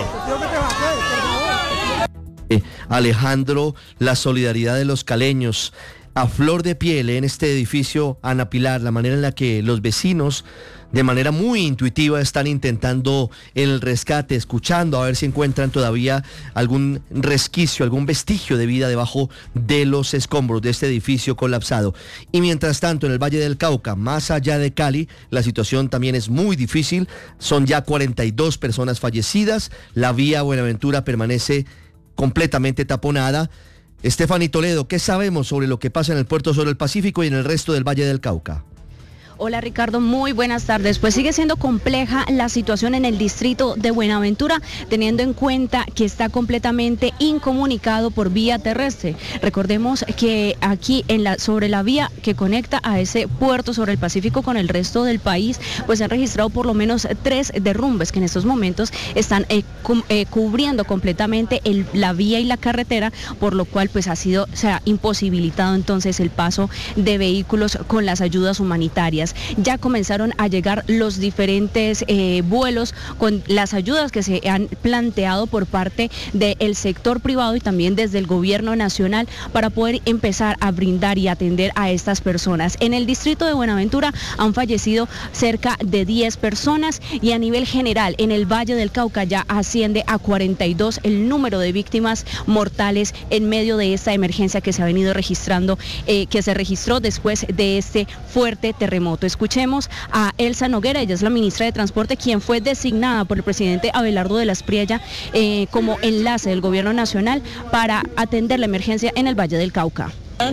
Alejandro, la solidaridad de los caleños a flor de piel en este edificio Ana Pilar, la manera en la que los vecinos de manera muy intuitiva están intentando el rescate, escuchando a ver si encuentran todavía algún resquicio, algún vestigio de vida debajo de los escombros de este edificio colapsado. Y mientras tanto, en el Valle del Cauca, más allá de Cali, la situación también es muy difícil. Son ya cuarenta y dos personas fallecidas, la vía Buenaventura permanece completamente taponada. Estefany Toledo, ¿qué sabemos sobre lo que pasa en el puerto sobre el Pacífico y en el resto del Valle del Cauca? Hola Ricardo, muy buenas tardes. Pues sigue siendo compleja la situación en el distrito de Buenaventura, teniendo en cuenta que está completamente incomunicado por vía terrestre. Recordemos que aquí en la, sobre la vía que conecta a ese puerto sobre el Pacífico con el resto del país, pues se han registrado por lo menos tres derrumbes que en estos momentos están eh, cu eh, cubriendo completamente el, la vía y la carretera, por lo cual pues ha sido, se ha imposibilitado entonces el paso de vehículos con las ayudas humanitarias. Ya comenzaron a llegar los diferentes eh, vuelos con las ayudas que se han planteado por parte del sector privado y también desde el gobierno nacional para poder empezar a brindar y atender a estas personas. En el distrito de Buenaventura han fallecido cerca de diez personas y a nivel general en el Valle del Cauca ya asciende a cuarenta y dos el número de víctimas mortales en medio de esta emergencia que se ha venido registrando, eh, que se registró después de este fuerte terremoto. Escuchemos a Elsa Noguera, ella es la ministra de Transporte, quien fue designada por el presidente Abelardo de la Espriella eh, como enlace del gobierno nacional para atender la emergencia en el Valle del Cauca.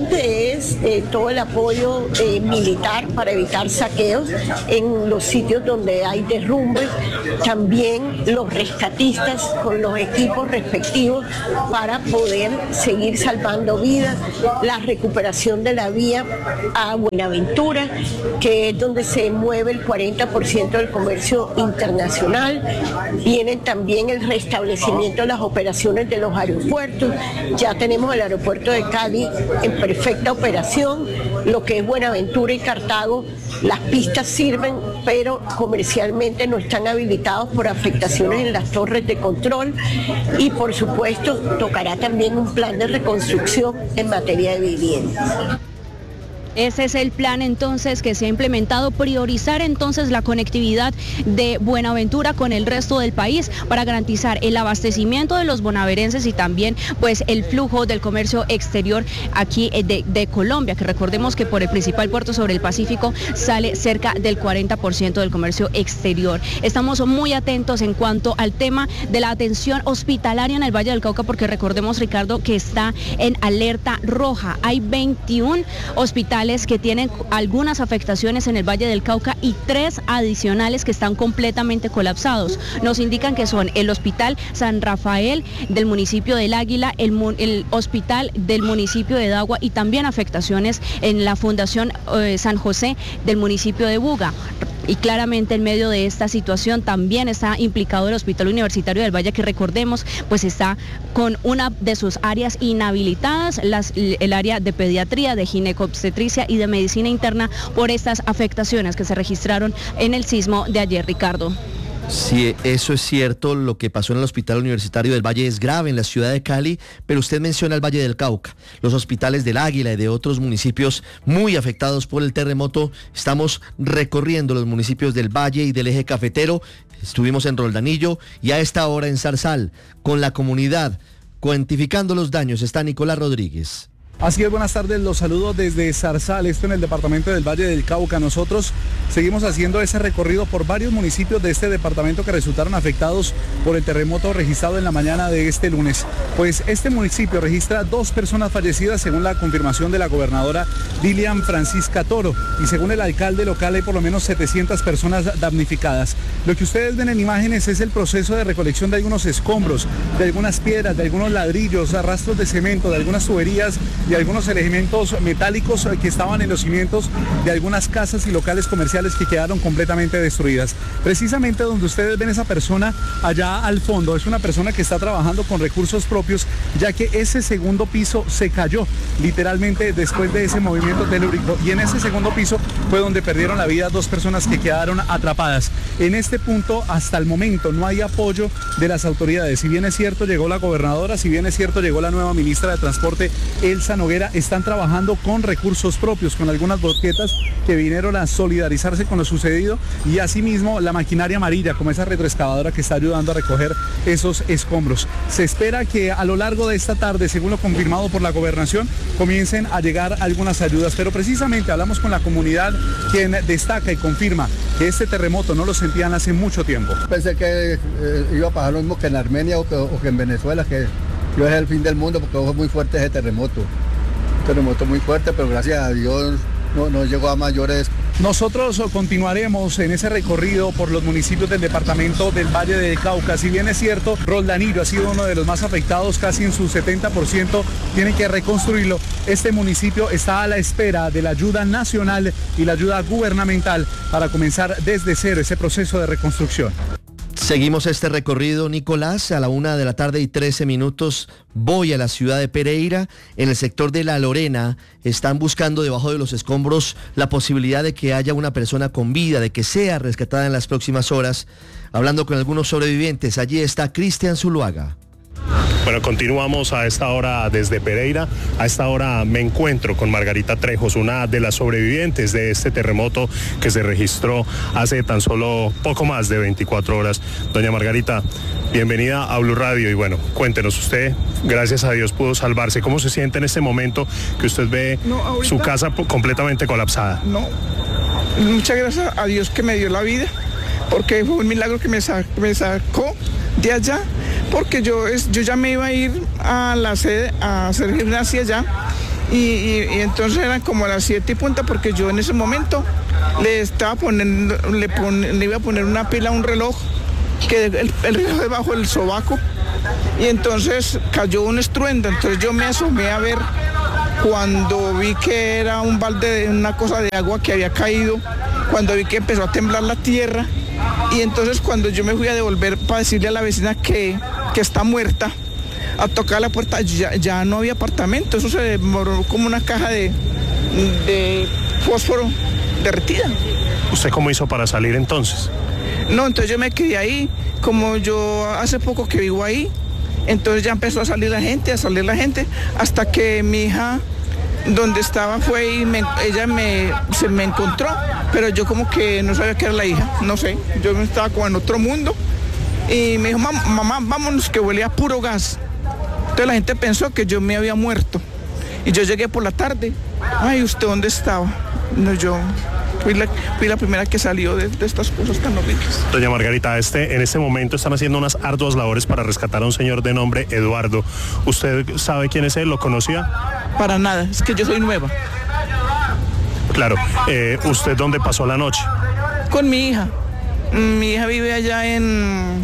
Es eh, todo el apoyo eh, militar para evitar saqueos en los sitios donde hay derrumbes, también los rescatistas con los equipos respectivos para poder seguir salvando vidas, la recuperación de la vía a Buenaventura, que es donde se mueve el cuarenta por ciento del comercio internacional, vienen también el restablecimiento de las operaciones de los aeropuertos, ya tenemos el aeropuerto de Cali en perfecta operación, lo que es Buenaventura y Cartago, las pistas sirven, pero comercialmente no están habilitados por afectaciones en las torres de control y por supuesto tocará también un plan de reconstrucción en materia de viviendas. Ese es el plan entonces que se ha implementado, priorizar entonces la conectividad de Buenaventura con el resto del país para garantizar el abastecimiento de los bonaverenses y también pues el flujo del comercio exterior aquí de, de Colombia, que recordemos que por el principal puerto sobre el Pacífico sale cerca del cuarenta por ciento del comercio exterior. Estamos muy atentos en cuanto al tema de la atención hospitalaria en el Valle del Cauca, porque recordemos, Ricardo, que está en alerta roja. Hay veintiún hospitales que tienen algunas afectaciones en el Valle del Cauca y tres adicionales que están completamente colapsados. Nos indican que son el Hospital San Rafael del municipio del Águila, el, el Hospital del municipio de Dagua y también afectaciones en la Fundación eh, San José del municipio de Buga. Y claramente en medio de esta situación también está implicado el Hospital Universitario del Valle, que recordemos pues está con una de sus áreas inhabilitadas, las, el área de pediatría, de ginecobstetricia y de medicina interna, por estas afectaciones que se registraron en el sismo de ayer, Ricardo. Sí, eso es cierto, lo que pasó en el Hospital Universitario del Valle es grave en la ciudad de Cali, pero usted menciona el Valle del Cauca, los hospitales del Águila y de otros municipios muy afectados por el terremoto. Estamos recorriendo los municipios del Valle y del Eje Cafetero, estuvimos en Roldanillo y a esta hora en Zarzal, con la comunidad, cuantificando los daños, está Nicolás Rodríguez. Así es, buenas tardes, los saludo desde Zarzal, esto en el departamento del Valle del Cauca. Nosotros seguimos haciendo ese recorrido por varios municipios de este departamento que resultaron afectados por el terremoto registrado en la mañana de este lunes. Pues este municipio registra dos personas fallecidas según la confirmación de la gobernadora Dilian Francisca Toro, y según el alcalde local hay por lo menos setecientas personas damnificadas. Lo que ustedes ven en imágenes es el proceso de recolección de algunos escombros, de algunas piedras, de algunos ladrillos, rastros de cemento, de algunas tuberías y algunos elementos metálicos que estaban en los cimientos de algunas casas y locales comerciales que quedaron completamente destruidas. Precisamente donde ustedes ven esa persona allá al fondo, es una persona que está trabajando con recursos propios, ya que ese segundo piso se cayó literalmente después de ese movimiento telúrico, y en ese segundo piso fue donde perdieron la vida dos personas que quedaron atrapadas. En este punto, hasta el momento, no hay apoyo de las autoridades. Si bien es cierto, llegó la gobernadora, si bien es cierto, llegó la nueva ministra de Transporte, Elsa Noguera, están trabajando con recursos propios, con algunas boquetas que vinieron a solidarizarse con lo sucedido, y asimismo la maquinaria amarilla, como esa retroexcavadora que está ayudando a recoger esos escombros. Se espera que a lo largo de esta tarde, según lo confirmado por la gobernación, comiencen a llegar algunas ayudas, pero precisamente hablamos con la comunidad, quien destaca y confirma que este terremoto no lo sentían hace mucho tiempo. Pensé que eh, iba a pasar lo mismo que en Armenia o que, o que en Venezuela, que yo es el fin del mundo, porque fue muy fuerte ese terremoto. Un terremoto muy fuerte, pero gracias a Dios no, no llegó a mayores Nosotros continuaremos en ese recorrido por los municipios del departamento del Valle del Cauca. Si bien es cierto, Roldanillo ha sido uno de los más afectados, casi en su setenta por ciento tienen que reconstruirlo. Este municipio está a la espera de la ayuda nacional y la ayuda gubernamental para comenzar desde cero ese proceso de reconstrucción. Seguimos este recorrido, Nicolás. A la una de la tarde y trece minutos voy a la ciudad de Pereira. En el sector de La Lorena están buscando debajo de los escombros la posibilidad de que haya una persona con vida, de que sea rescatada en las próximas horas. Hablando con algunos sobrevivientes, allí está Cristian Zuluaga. Bueno, continuamos a esta hora desde Pereira. A esta hora me encuentro con Margarita Trejos, una de las sobrevivientes de este terremoto que se registró hace tan solo poco más de veinticuatro horas. Doña Margarita, bienvenida a Blue Radio y bueno, cuéntenos usted, gracias a Dios pudo salvarse. ¿Cómo se siente en este momento que usted ve no, ahorita, su casa completamente colapsada? No, muchas gracias a Dios que me dio la vida, porque fue un milagro que me, sa- me sacó de allá, porque yo, es, yo ya me iba a ir a la sede a hacer gimnasia allá y, y, y entonces eran como las siete y punta, porque yo en ese momento le estaba poniendo, le, pon, le iba a poner una pila a un reloj, que el, el reloj debajo del sobaco, y entonces cayó un estruendo, entonces yo me asomé a ver cuando vi que era un balde, una cosa de agua que había caído, cuando vi que empezó a temblar la tierra. Y entonces cuando yo me fui a devolver para decirle a la vecina que, que está muerta, a tocar la puerta, ya, ya no había apartamento, eso se demoró como una caja de, de fósforo derretida. ¿Usted cómo hizo para salir entonces? No, entonces yo me quedé ahí, como yo hace poco que vivo ahí, entonces ya empezó a salir la gente, a salir la gente, hasta que mi hija, donde estaba, fue y me, ella me, se me encontró, pero yo como que no sabía que era la hija, no sé, yo estaba como en otro mundo y me dijo, mamá, mamá, vámonos que huele a puro gas. Entonces la gente pensó que yo me había muerto y yo llegué por la tarde, ay, ¿usted dónde estaba? No, yo fui la, fui la primera que salió de, de estas cosas tan horribles. Doña Margarita, este, en este momento están haciendo unas arduas labores para rescatar a un señor de nombre Eduardo. ¿Usted sabe quién es él? ¿Lo conocía? Para nada, es que yo soy nueva. Claro. Eh, ¿Usted dónde pasó la noche? Con mi hija. Mi hija vive allá en,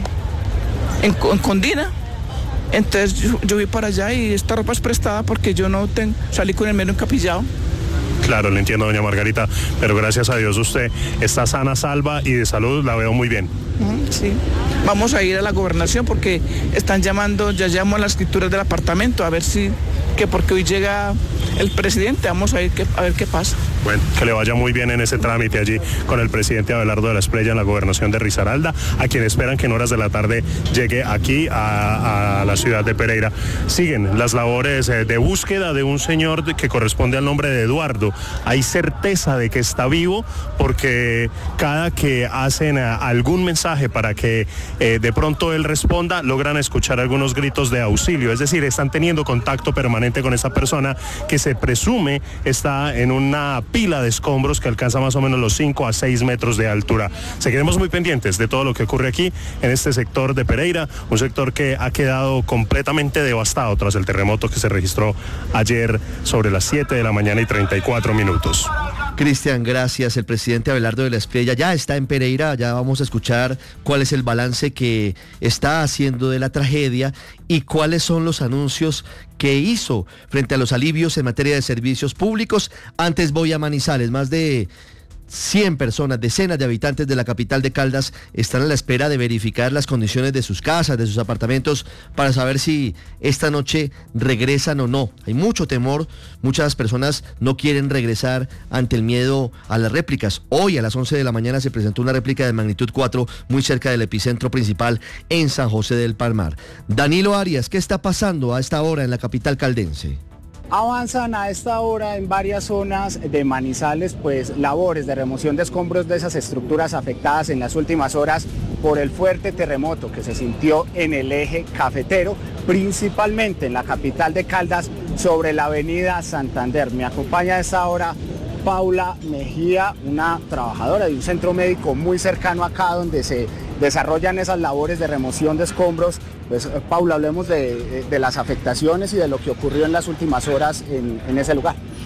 en, en Condina. Entonces yo, yo fui para allá y esta ropa es prestada porque yo no tengo, salí con el medio encapillado. Claro, le entiendo, doña Margarita, pero gracias a Dios usted está sana, salva y de salud, la veo muy bien. Sí, vamos a ir a la gobernación porque están llamando, ya llamo a las escrituras del apartamento, a ver si, que porque hoy llega el presidente, vamos a ir que, a ver qué pasa. Bueno, que le vaya muy bien en ese trámite allí con el presidente Abelardo de la Espriella en la gobernación de Risaralda, a quien esperan que en horas de la tarde llegue aquí a, a la ciudad de Pereira. Siguen las labores de búsqueda de un señor que corresponde al nombre de Eduardo. Hay certeza de que está vivo porque cada que hacen algún mensaje para que eh, de pronto él responda, logran escuchar algunos gritos de auxilio, es decir, están teniendo contacto permanente con esa persona que se presume está en una pila de escombros que alcanza más o menos los cinco a seis metros de altura. Seguiremos muy pendientes de todo lo que ocurre aquí en este sector de Pereira, un sector que ha quedado completamente devastado tras el terremoto que se registró ayer sobre las siete de la mañana y treinta y cuatro minutos. Cristian, gracias. El presidente Abelardo de la Espriella ya está en Pereira, ya vamos a escuchar cuál es el balance que está haciendo de la tragedia y cuáles son los anuncios que hizo frente a los alivios en materia de servicios públicos. Antes voy a Manizales, más de cien personas, decenas de habitantes de la capital de Caldas están a la espera de verificar las condiciones de sus casas, de sus apartamentos, para saber si esta noche regresan o no. Hay mucho temor, muchas personas no quieren regresar ante el miedo a las réplicas. Hoy a las once de la mañana se presentó una réplica de magnitud cuatro muy cerca del epicentro principal en San José del Palmar. Danilo Arias, ¿qué está pasando a esta hora en la capital caldense? Avanzan a esta hora en varias zonas de Manizales, pues labores de remoción de escombros de esas estructuras afectadas en las últimas horas por el fuerte terremoto que se sintió en el eje cafetero, principalmente en la capital de Caldas, sobre la avenida Santander. Me acompaña a esta hora Paula Mejía, una trabajadora de un centro médico muy cercano acá donde se desarrollan esas labores de remoción de escombros. Pues Paula, hablemos de, de las afectaciones y de lo que ocurrió en las últimas horas en, en ese lugar.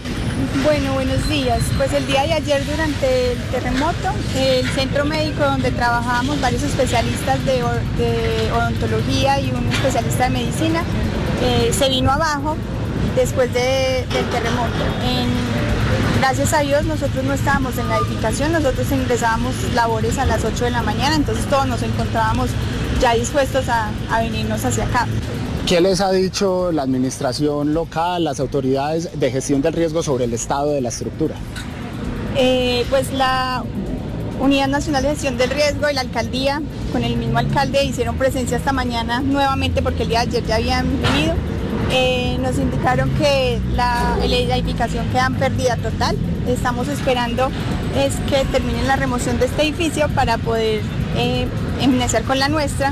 Bueno, buenos días. Pues el día de ayer durante el terremoto, el centro médico donde trabajábamos varios especialistas de, de odontología y un especialista de medicina, eh, se vino abajo después de, del terremoto. En, gracias a Dios nosotros no estábamos en la edificación, nosotros ingresábamos labores a las ocho de la mañana, entonces todos nos encontrábamos ya dispuestos a, a venirnos hacia acá. ¿Qué les ha dicho la administración local, las autoridades de gestión del riesgo sobre el estado de la estructura? Eh, pues la Unidad Nacional de Gestión del Riesgo y la alcaldía, con el mismo alcalde, hicieron presencia esta mañana nuevamente porque el día de ayer ya habían venido. Eh, nos indicaron que la, la edificación queda en pérdida total. Estamos esperando es que terminen la remoción de este edificio para poder eh, iniciar con la nuestra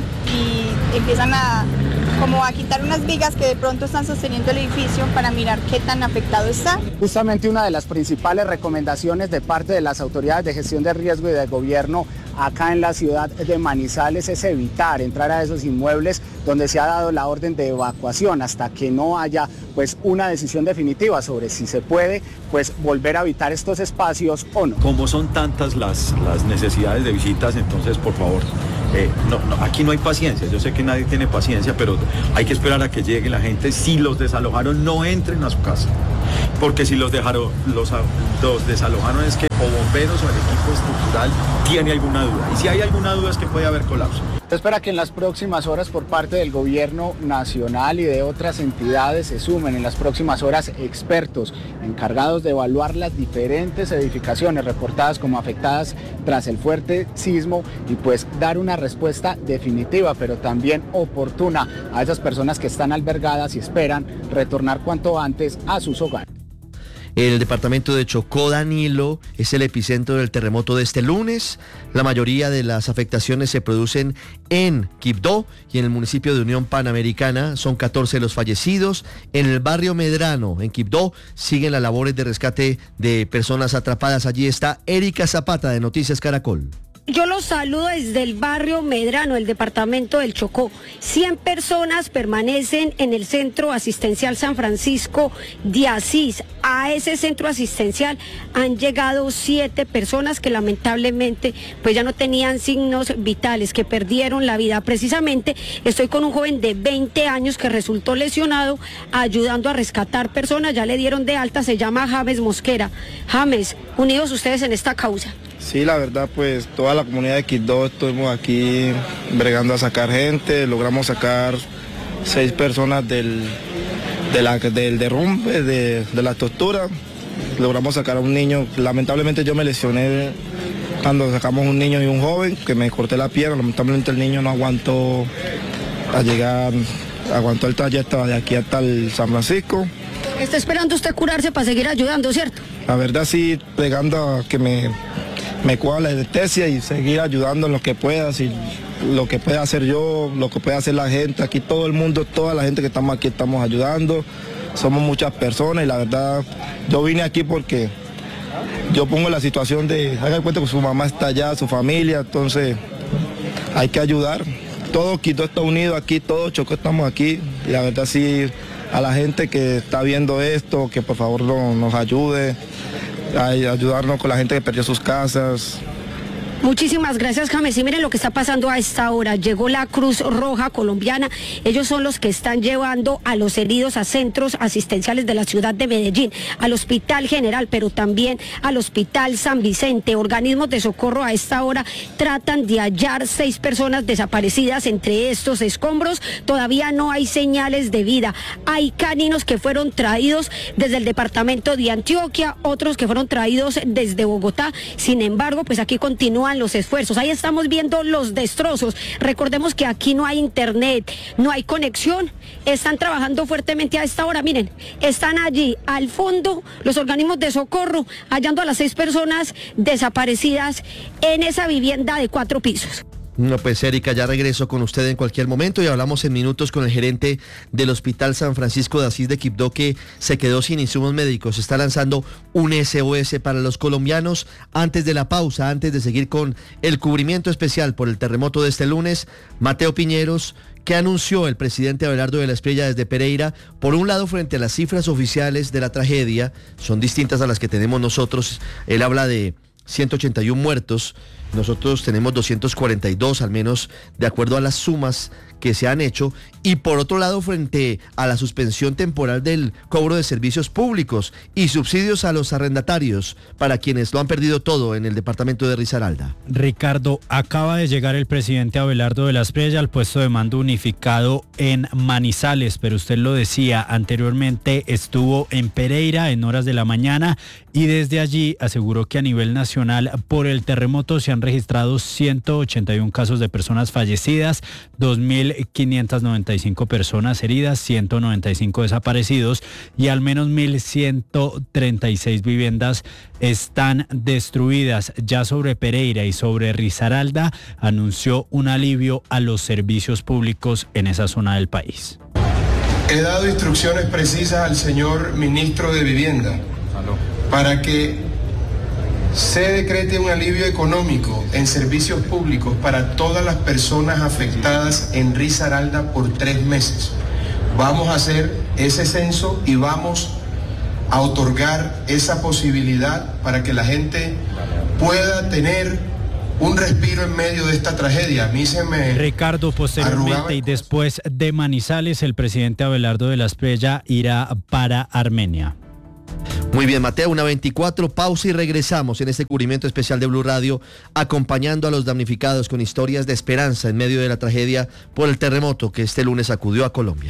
y empiezan a como a quitar unas vigas que de pronto están sosteniendo el edificio para mirar qué tan afectado está. Justamente una de las principales recomendaciones de parte de las autoridades de gestión de riesgo y del gobierno acá en la ciudad de Manizales es evitar entrar a esos inmuebles donde se ha dado la orden de evacuación hasta que no haya pues una decisión definitiva sobre si se puede pues volver a habitar estos espacios o no. Como son tantas las, las necesidades de visitas, entonces por favor, eh, no, no, aquí no hay paciencia, yo sé que nadie tiene paciencia, pero hay que esperar a que llegue la gente. Si los desalojaron, no entren a su casa, porque si los dejaron, los, los desalojaron es que o bomberos o el equipo estructural tiene alguna duda, y si hay alguna duda es que puede haber colapso. Se espera que en las próximas horas por parte del gobierno nacional y de otras entidades se sumen en las próximas horas expertos encargados de evaluar las diferentes edificaciones reportadas como afectadas tras el fuerte sismo y pues dar una respuesta definitiva pero también oportuna a esas personas que están albergadas y esperan retornar cuanto antes a sus hogares. El departamento de Chocó, Danilo, es el epicentro del terremoto de este lunes. La mayoría de las afectaciones se producen en Quibdó y en el municipio de Unión Panamericana. Son catorce los fallecidos. En el barrio Medrano, en Quibdó, siguen las labores de rescate de personas atrapadas. Allí está Erika Zapata de Noticias Caracol. Yo los saludo desde el barrio Medrano, el departamento del Chocó. cien personas permanecen en el Centro Asistencial San Francisco de Asís. A ese centro asistencial han llegado siete personas que lamentablemente pues ya no tenían signos vitales, que perdieron la vida. Precisamente estoy con un joven de veinte años que resultó lesionado ayudando a rescatar personas. Ya le dieron de alta, se llama James Mosquera. James, unidos ustedes en esta causa. Sí, la verdad, pues toda la comunidad de Quibdó estuvimos aquí bregando a sacar gente, logramos sacar seis personas del, de la, del derrumbe, de, de la tortura, logramos sacar a un niño, lamentablemente yo me lesioné cuando sacamos un niño y un joven, que me corté la pierna, lamentablemente el niño no aguantó a llegar, aguantó el trayecto de aquí hasta el San Francisco. Está esperando usted curarse para seguir ayudando, ¿cierto? La verdad sí, pegando a que me... me cuadra la anestesia y seguir ayudando en lo que pueda, si lo que pueda hacer yo, lo que pueda hacer la gente, aquí todo el mundo, toda la gente que estamos aquí estamos ayudando, somos muchas personas y la verdad yo vine aquí porque yo pongo la situación de, haga cuenta que su mamá está allá, su familia, entonces hay que ayudar, todo Quito está unido aquí, todo Chocó estamos aquí y la verdad sí a la gente que está viendo esto, que por favor no, nos ayude. A ayudarnos con la gente que perdió sus casas. Muchísimas gracias, James. Y miren lo que está pasando a esta hora. Llegó la Cruz Roja Colombiana. Ellos son los que están llevando a los heridos a centros asistenciales de la ciudad de Medellín, al Hospital General, pero también al Hospital San Vicente. Organismos de socorro a esta hora tratan de hallar seis personas desaparecidas entre estos escombros. Todavía no hay señales de vida. Hay caninos que fueron traídos desde el departamento de Antioquia, otros que fueron traídos desde Bogotá. Sin embargo, pues aquí continúan los esfuerzos. Ahí estamos viendo los destrozos. Recordemos que aquí no hay internet, no hay conexión. Están trabajando fuertemente a esta hora. Miren, están allí al fondo los organismos de socorro hallando a las seis personas desaparecidas en esa vivienda de cuatro pisos. No, pues Erika, ya regreso con usted en cualquier momento y hablamos en minutos con el gerente del Hospital San Francisco de Asís de Quibdó, que se quedó sin insumos médicos. Está lanzando un S O S para los colombianos. Antes de la pausa, antes de seguir con el cubrimiento especial por el terremoto de este lunes, Mateo Piñeros, ¿Qué anunció el presidente Abelardo de la Espriella desde Pereira? Por un lado, frente a las cifras oficiales de la tragedia, son distintas a las que tenemos nosotros. Él habla de ciento ochenta y uno muertos, nosotros tenemos doscientos cuarenta y dos, al menos de acuerdo a las sumas que se han hecho, y por otro lado, frente a la suspensión temporal del cobro de servicios públicos y subsidios a los arrendatarios para quienes lo han perdido todo en el departamento de Risaralda. Ricardo, acaba de llegar el presidente Abelardo de la Espriella al puesto de mando unificado en Manizales, pero usted lo decía anteriormente, estuvo en Pereira en horas de la mañana y desde allí aseguró que a nivel nacional por el terremoto se han registrado ciento ochenta y uno casos de personas fallecidas, dos mil quinientas noventa y cinco personas heridas, ciento noventa y cinco desaparecidos y al menos mil ciento treinta y seis viviendas están destruidas. Ya sobre Pereira y sobre Risaralda anunció un alivio a los servicios públicos en esa zona del país. He dado instrucciones precisas al señor ministro de Vivienda para que se decrete un alivio económico en servicios públicos para todas las personas afectadas en Risaralda por tres meses. Vamos a hacer ese censo y vamos a otorgar esa posibilidad para que la gente pueda tener un respiro en medio de esta tragedia. A mí se me Ricardo, posteriormente y después de Manizales, el presidente Abelardo de la Espriella irá para Armenia. Muy bien, Mateo, una veinticuatro, pausa y regresamos en este cubrimiento especial de Blue Radio, acompañando a los damnificados con historias de esperanza en medio de la tragedia por el terremoto que este lunes sacudió a Colombia.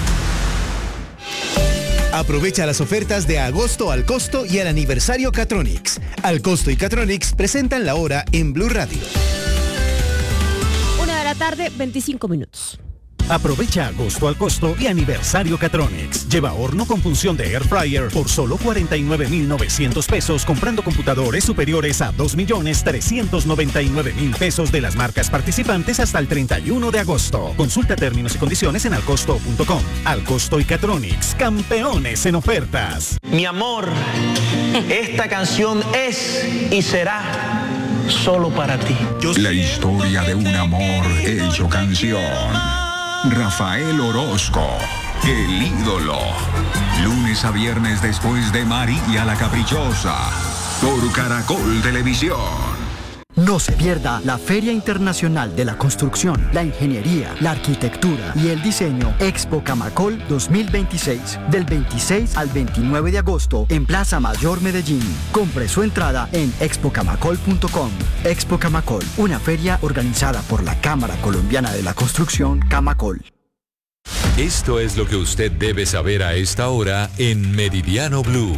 Aprovecha las ofertas de agosto al costo y al aniversario Catronics. Al costo y Catronics presentan la hora en Blue Radio. Una de la tarde, veinticinco minutos. Aprovecha agosto al costo y aniversario Catronics. Lleva horno con función de air fryer por solo cuarenta y nueve mil novecientos pesos comprando computadores superiores a dos millones trescientos noventa y nueve mil pesos de las marcas participantes hasta el treinta y uno de agosto. Consulta términos y condiciones en alcosto punto com. Alcosto y Catronics, campeones en ofertas. Mi amor, esta canción es y será solo para ti. La historia de un amor hecho canción. Rafael Orozco, el ídolo. Lunes a viernes después de María la Caprichosa, por Caracol Televisión. No se pierda la Feria Internacional de la Construcción, la Ingeniería, la Arquitectura y el Diseño Expo Camacol dos mil veintiséis, del veintiséis al veintinueve de agosto en Plaza Mayor Medellín. Compre su entrada en expo camacol punto com. Expo Camacol, una feria organizada por la Cámara Colombiana de la Construcción, Camacol. Esto es lo que usted debe saber a esta hora en Meridiano Blue.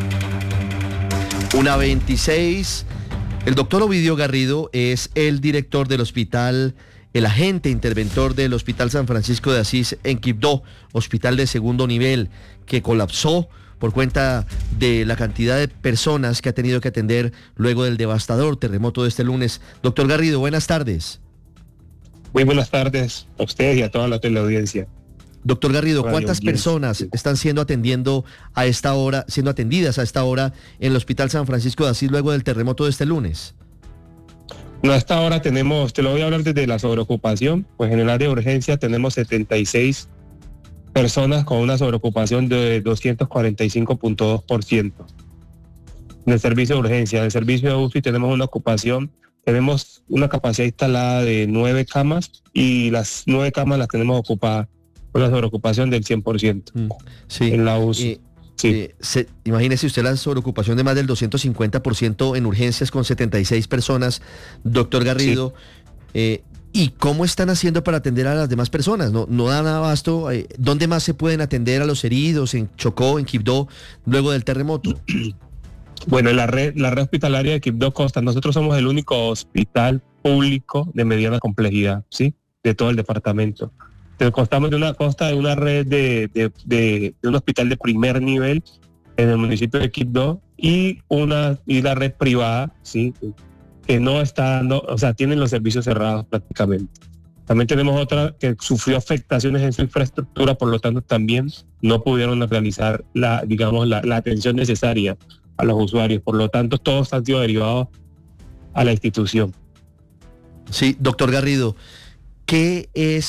Una veintiséis. El doctor Ovidio Garrido es el director del hospital, el agente interventor del Hospital San Francisco de Asís en Quibdó, hospital de segundo nivel, que colapsó por cuenta de la cantidad de personas que ha tenido que atender luego del devastador terremoto de este lunes. Doctor Garrido, buenas tardes. Muy buenas tardes a usted y a toda la teleaudiencia. Doctor Garrido, ¿cuántas personas están siendo atendiendo a esta hora, siendo atendidas a esta hora en el Hospital San Francisco de Asís luego del terremoto de este lunes? No, a esta hora tenemos, te lo voy a hablar desde la sobreocupación, pues en el área de urgencia tenemos setenta y seis personas con una sobreocupación de doscientos cuarenta y cinco punto dos por ciento. En el servicio de urgencia, en el servicio de U C I tenemos una ocupación, tenemos una capacidad instalada de nueve camas y las nueve camas las tenemos ocupadas. Una sobreocupación del cien por ciento sí. en la U C I. Eh, sí. eh, se, imagínese usted la sobreocupación de más del doscientos cincuenta por ciento en urgencias con setenta y seis personas, doctor Garrido. Sí. Eh, ¿Y cómo están haciendo para atender a las demás personas? ¿No, no dan abasto? Eh, ¿Dónde más se pueden atender a los heridos? ¿En Chocó, en Quibdó, luego del terremoto? Bueno, la red, la red hospitalaria de Quibdó consta, nosotros somos el único hospital público de mediana complejidad, ¿sí? De todo el departamento. Constamos de una consta de una red de, de, de, de un hospital de primer nivel en el municipio de Quibdó y una y la red privada, sí, que no está dando, o sea, tienen los servicios cerrados prácticamente. También tenemos otra que sufrió afectaciones en su infraestructura, por lo tanto también no pudieron realizar la, digamos, la, la atención necesaria a los usuarios. Por lo tanto, todos han sido derivados a la institución. Sí, doctor Garrido, ¿qué es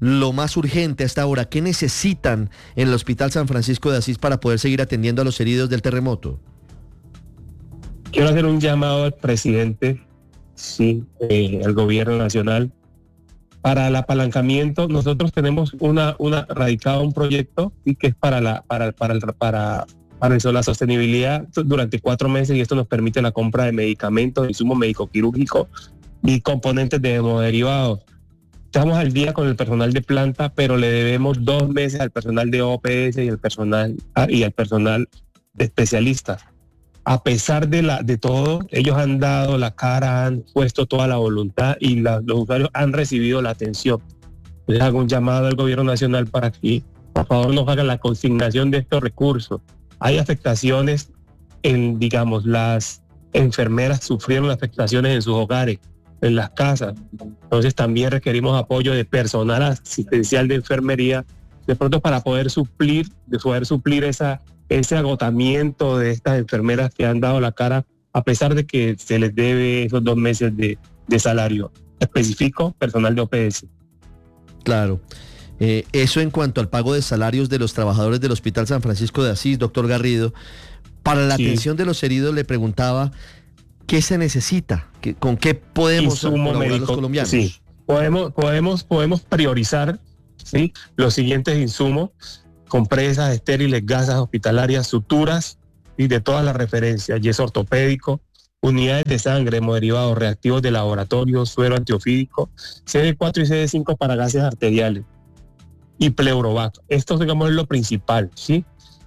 lo más urgente hasta ahora? ¿Qué necesitan en el Hospital San Francisco de Asís para poder seguir atendiendo a los heridos del terremoto? Quiero hacer un llamado al presidente, sí, eh, al gobierno nacional, para el apalancamiento. Nosotros tenemos una, una radicado un proyecto, ¿sí?, que es para la, para, para, para, para eso, la sostenibilidad durante cuatro meses, y esto nos permite la compra de medicamentos, insumos médico-quirúrgicos y componentes de hemoderivados. Estamos al día con el personal de planta, pero le debemos dos meses al personal de O P S y al personal y al personal de especialistas. A pesar de la de todo, ellos han dado la cara, han puesto toda la voluntad y la, los usuarios han recibido la atención. Les hago un llamado al gobierno nacional para que, por favor, nos hagan la consignación de estos recursos. Hay afectaciones en, digamos, las enfermeras sufrieron afectaciones en sus hogares, en las casas. Entonces también requerimos apoyo de personal asistencial de enfermería, de pronto para poder suplir, de poder suplir esa, ese agotamiento de estas enfermeras que han dado la cara, a pesar de que se les debe esos dos meses de, de salario. Específico, personal de O P S. Claro. Eh, eso en cuanto al pago de salarios de los trabajadores del Hospital San Francisco de Asís, doctor Garrido. Para la sí. atención de los heridos le preguntaba, ¿qué se necesita? ¿Qué, ¿Con qué podemos Insumo colaborar médico, los colombianos? Sí, podemos, podemos, podemos priorizar, ¿sí?, los siguientes insumos: compresas, estériles, gasas hospitalarias, suturas y de todas las referencias, yeso ortopédico, unidades de sangre, hemoderivados, reactivos de laboratorio, suero antiofídico, C D cuatro y C D cinco para gases arteriales y Pleurovac. Esto, digamos, es lo principal, ¿sí?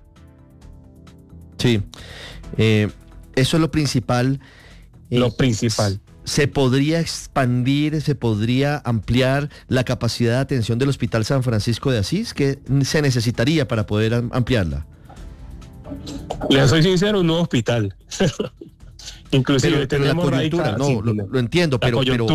Sí, eh, eso es lo principal. Lo principal. ¿Se podría expandir, se podría ampliar la capacidad de atención del Hospital San Francisco de Asís? ¿Qué se necesitaría para poder ampliarla? Le soy sincero, un nuevo hospital. Inclusive pero, pero tenemos la coyuntura, radical, no, sí, lo, lo entiendo, pero, pero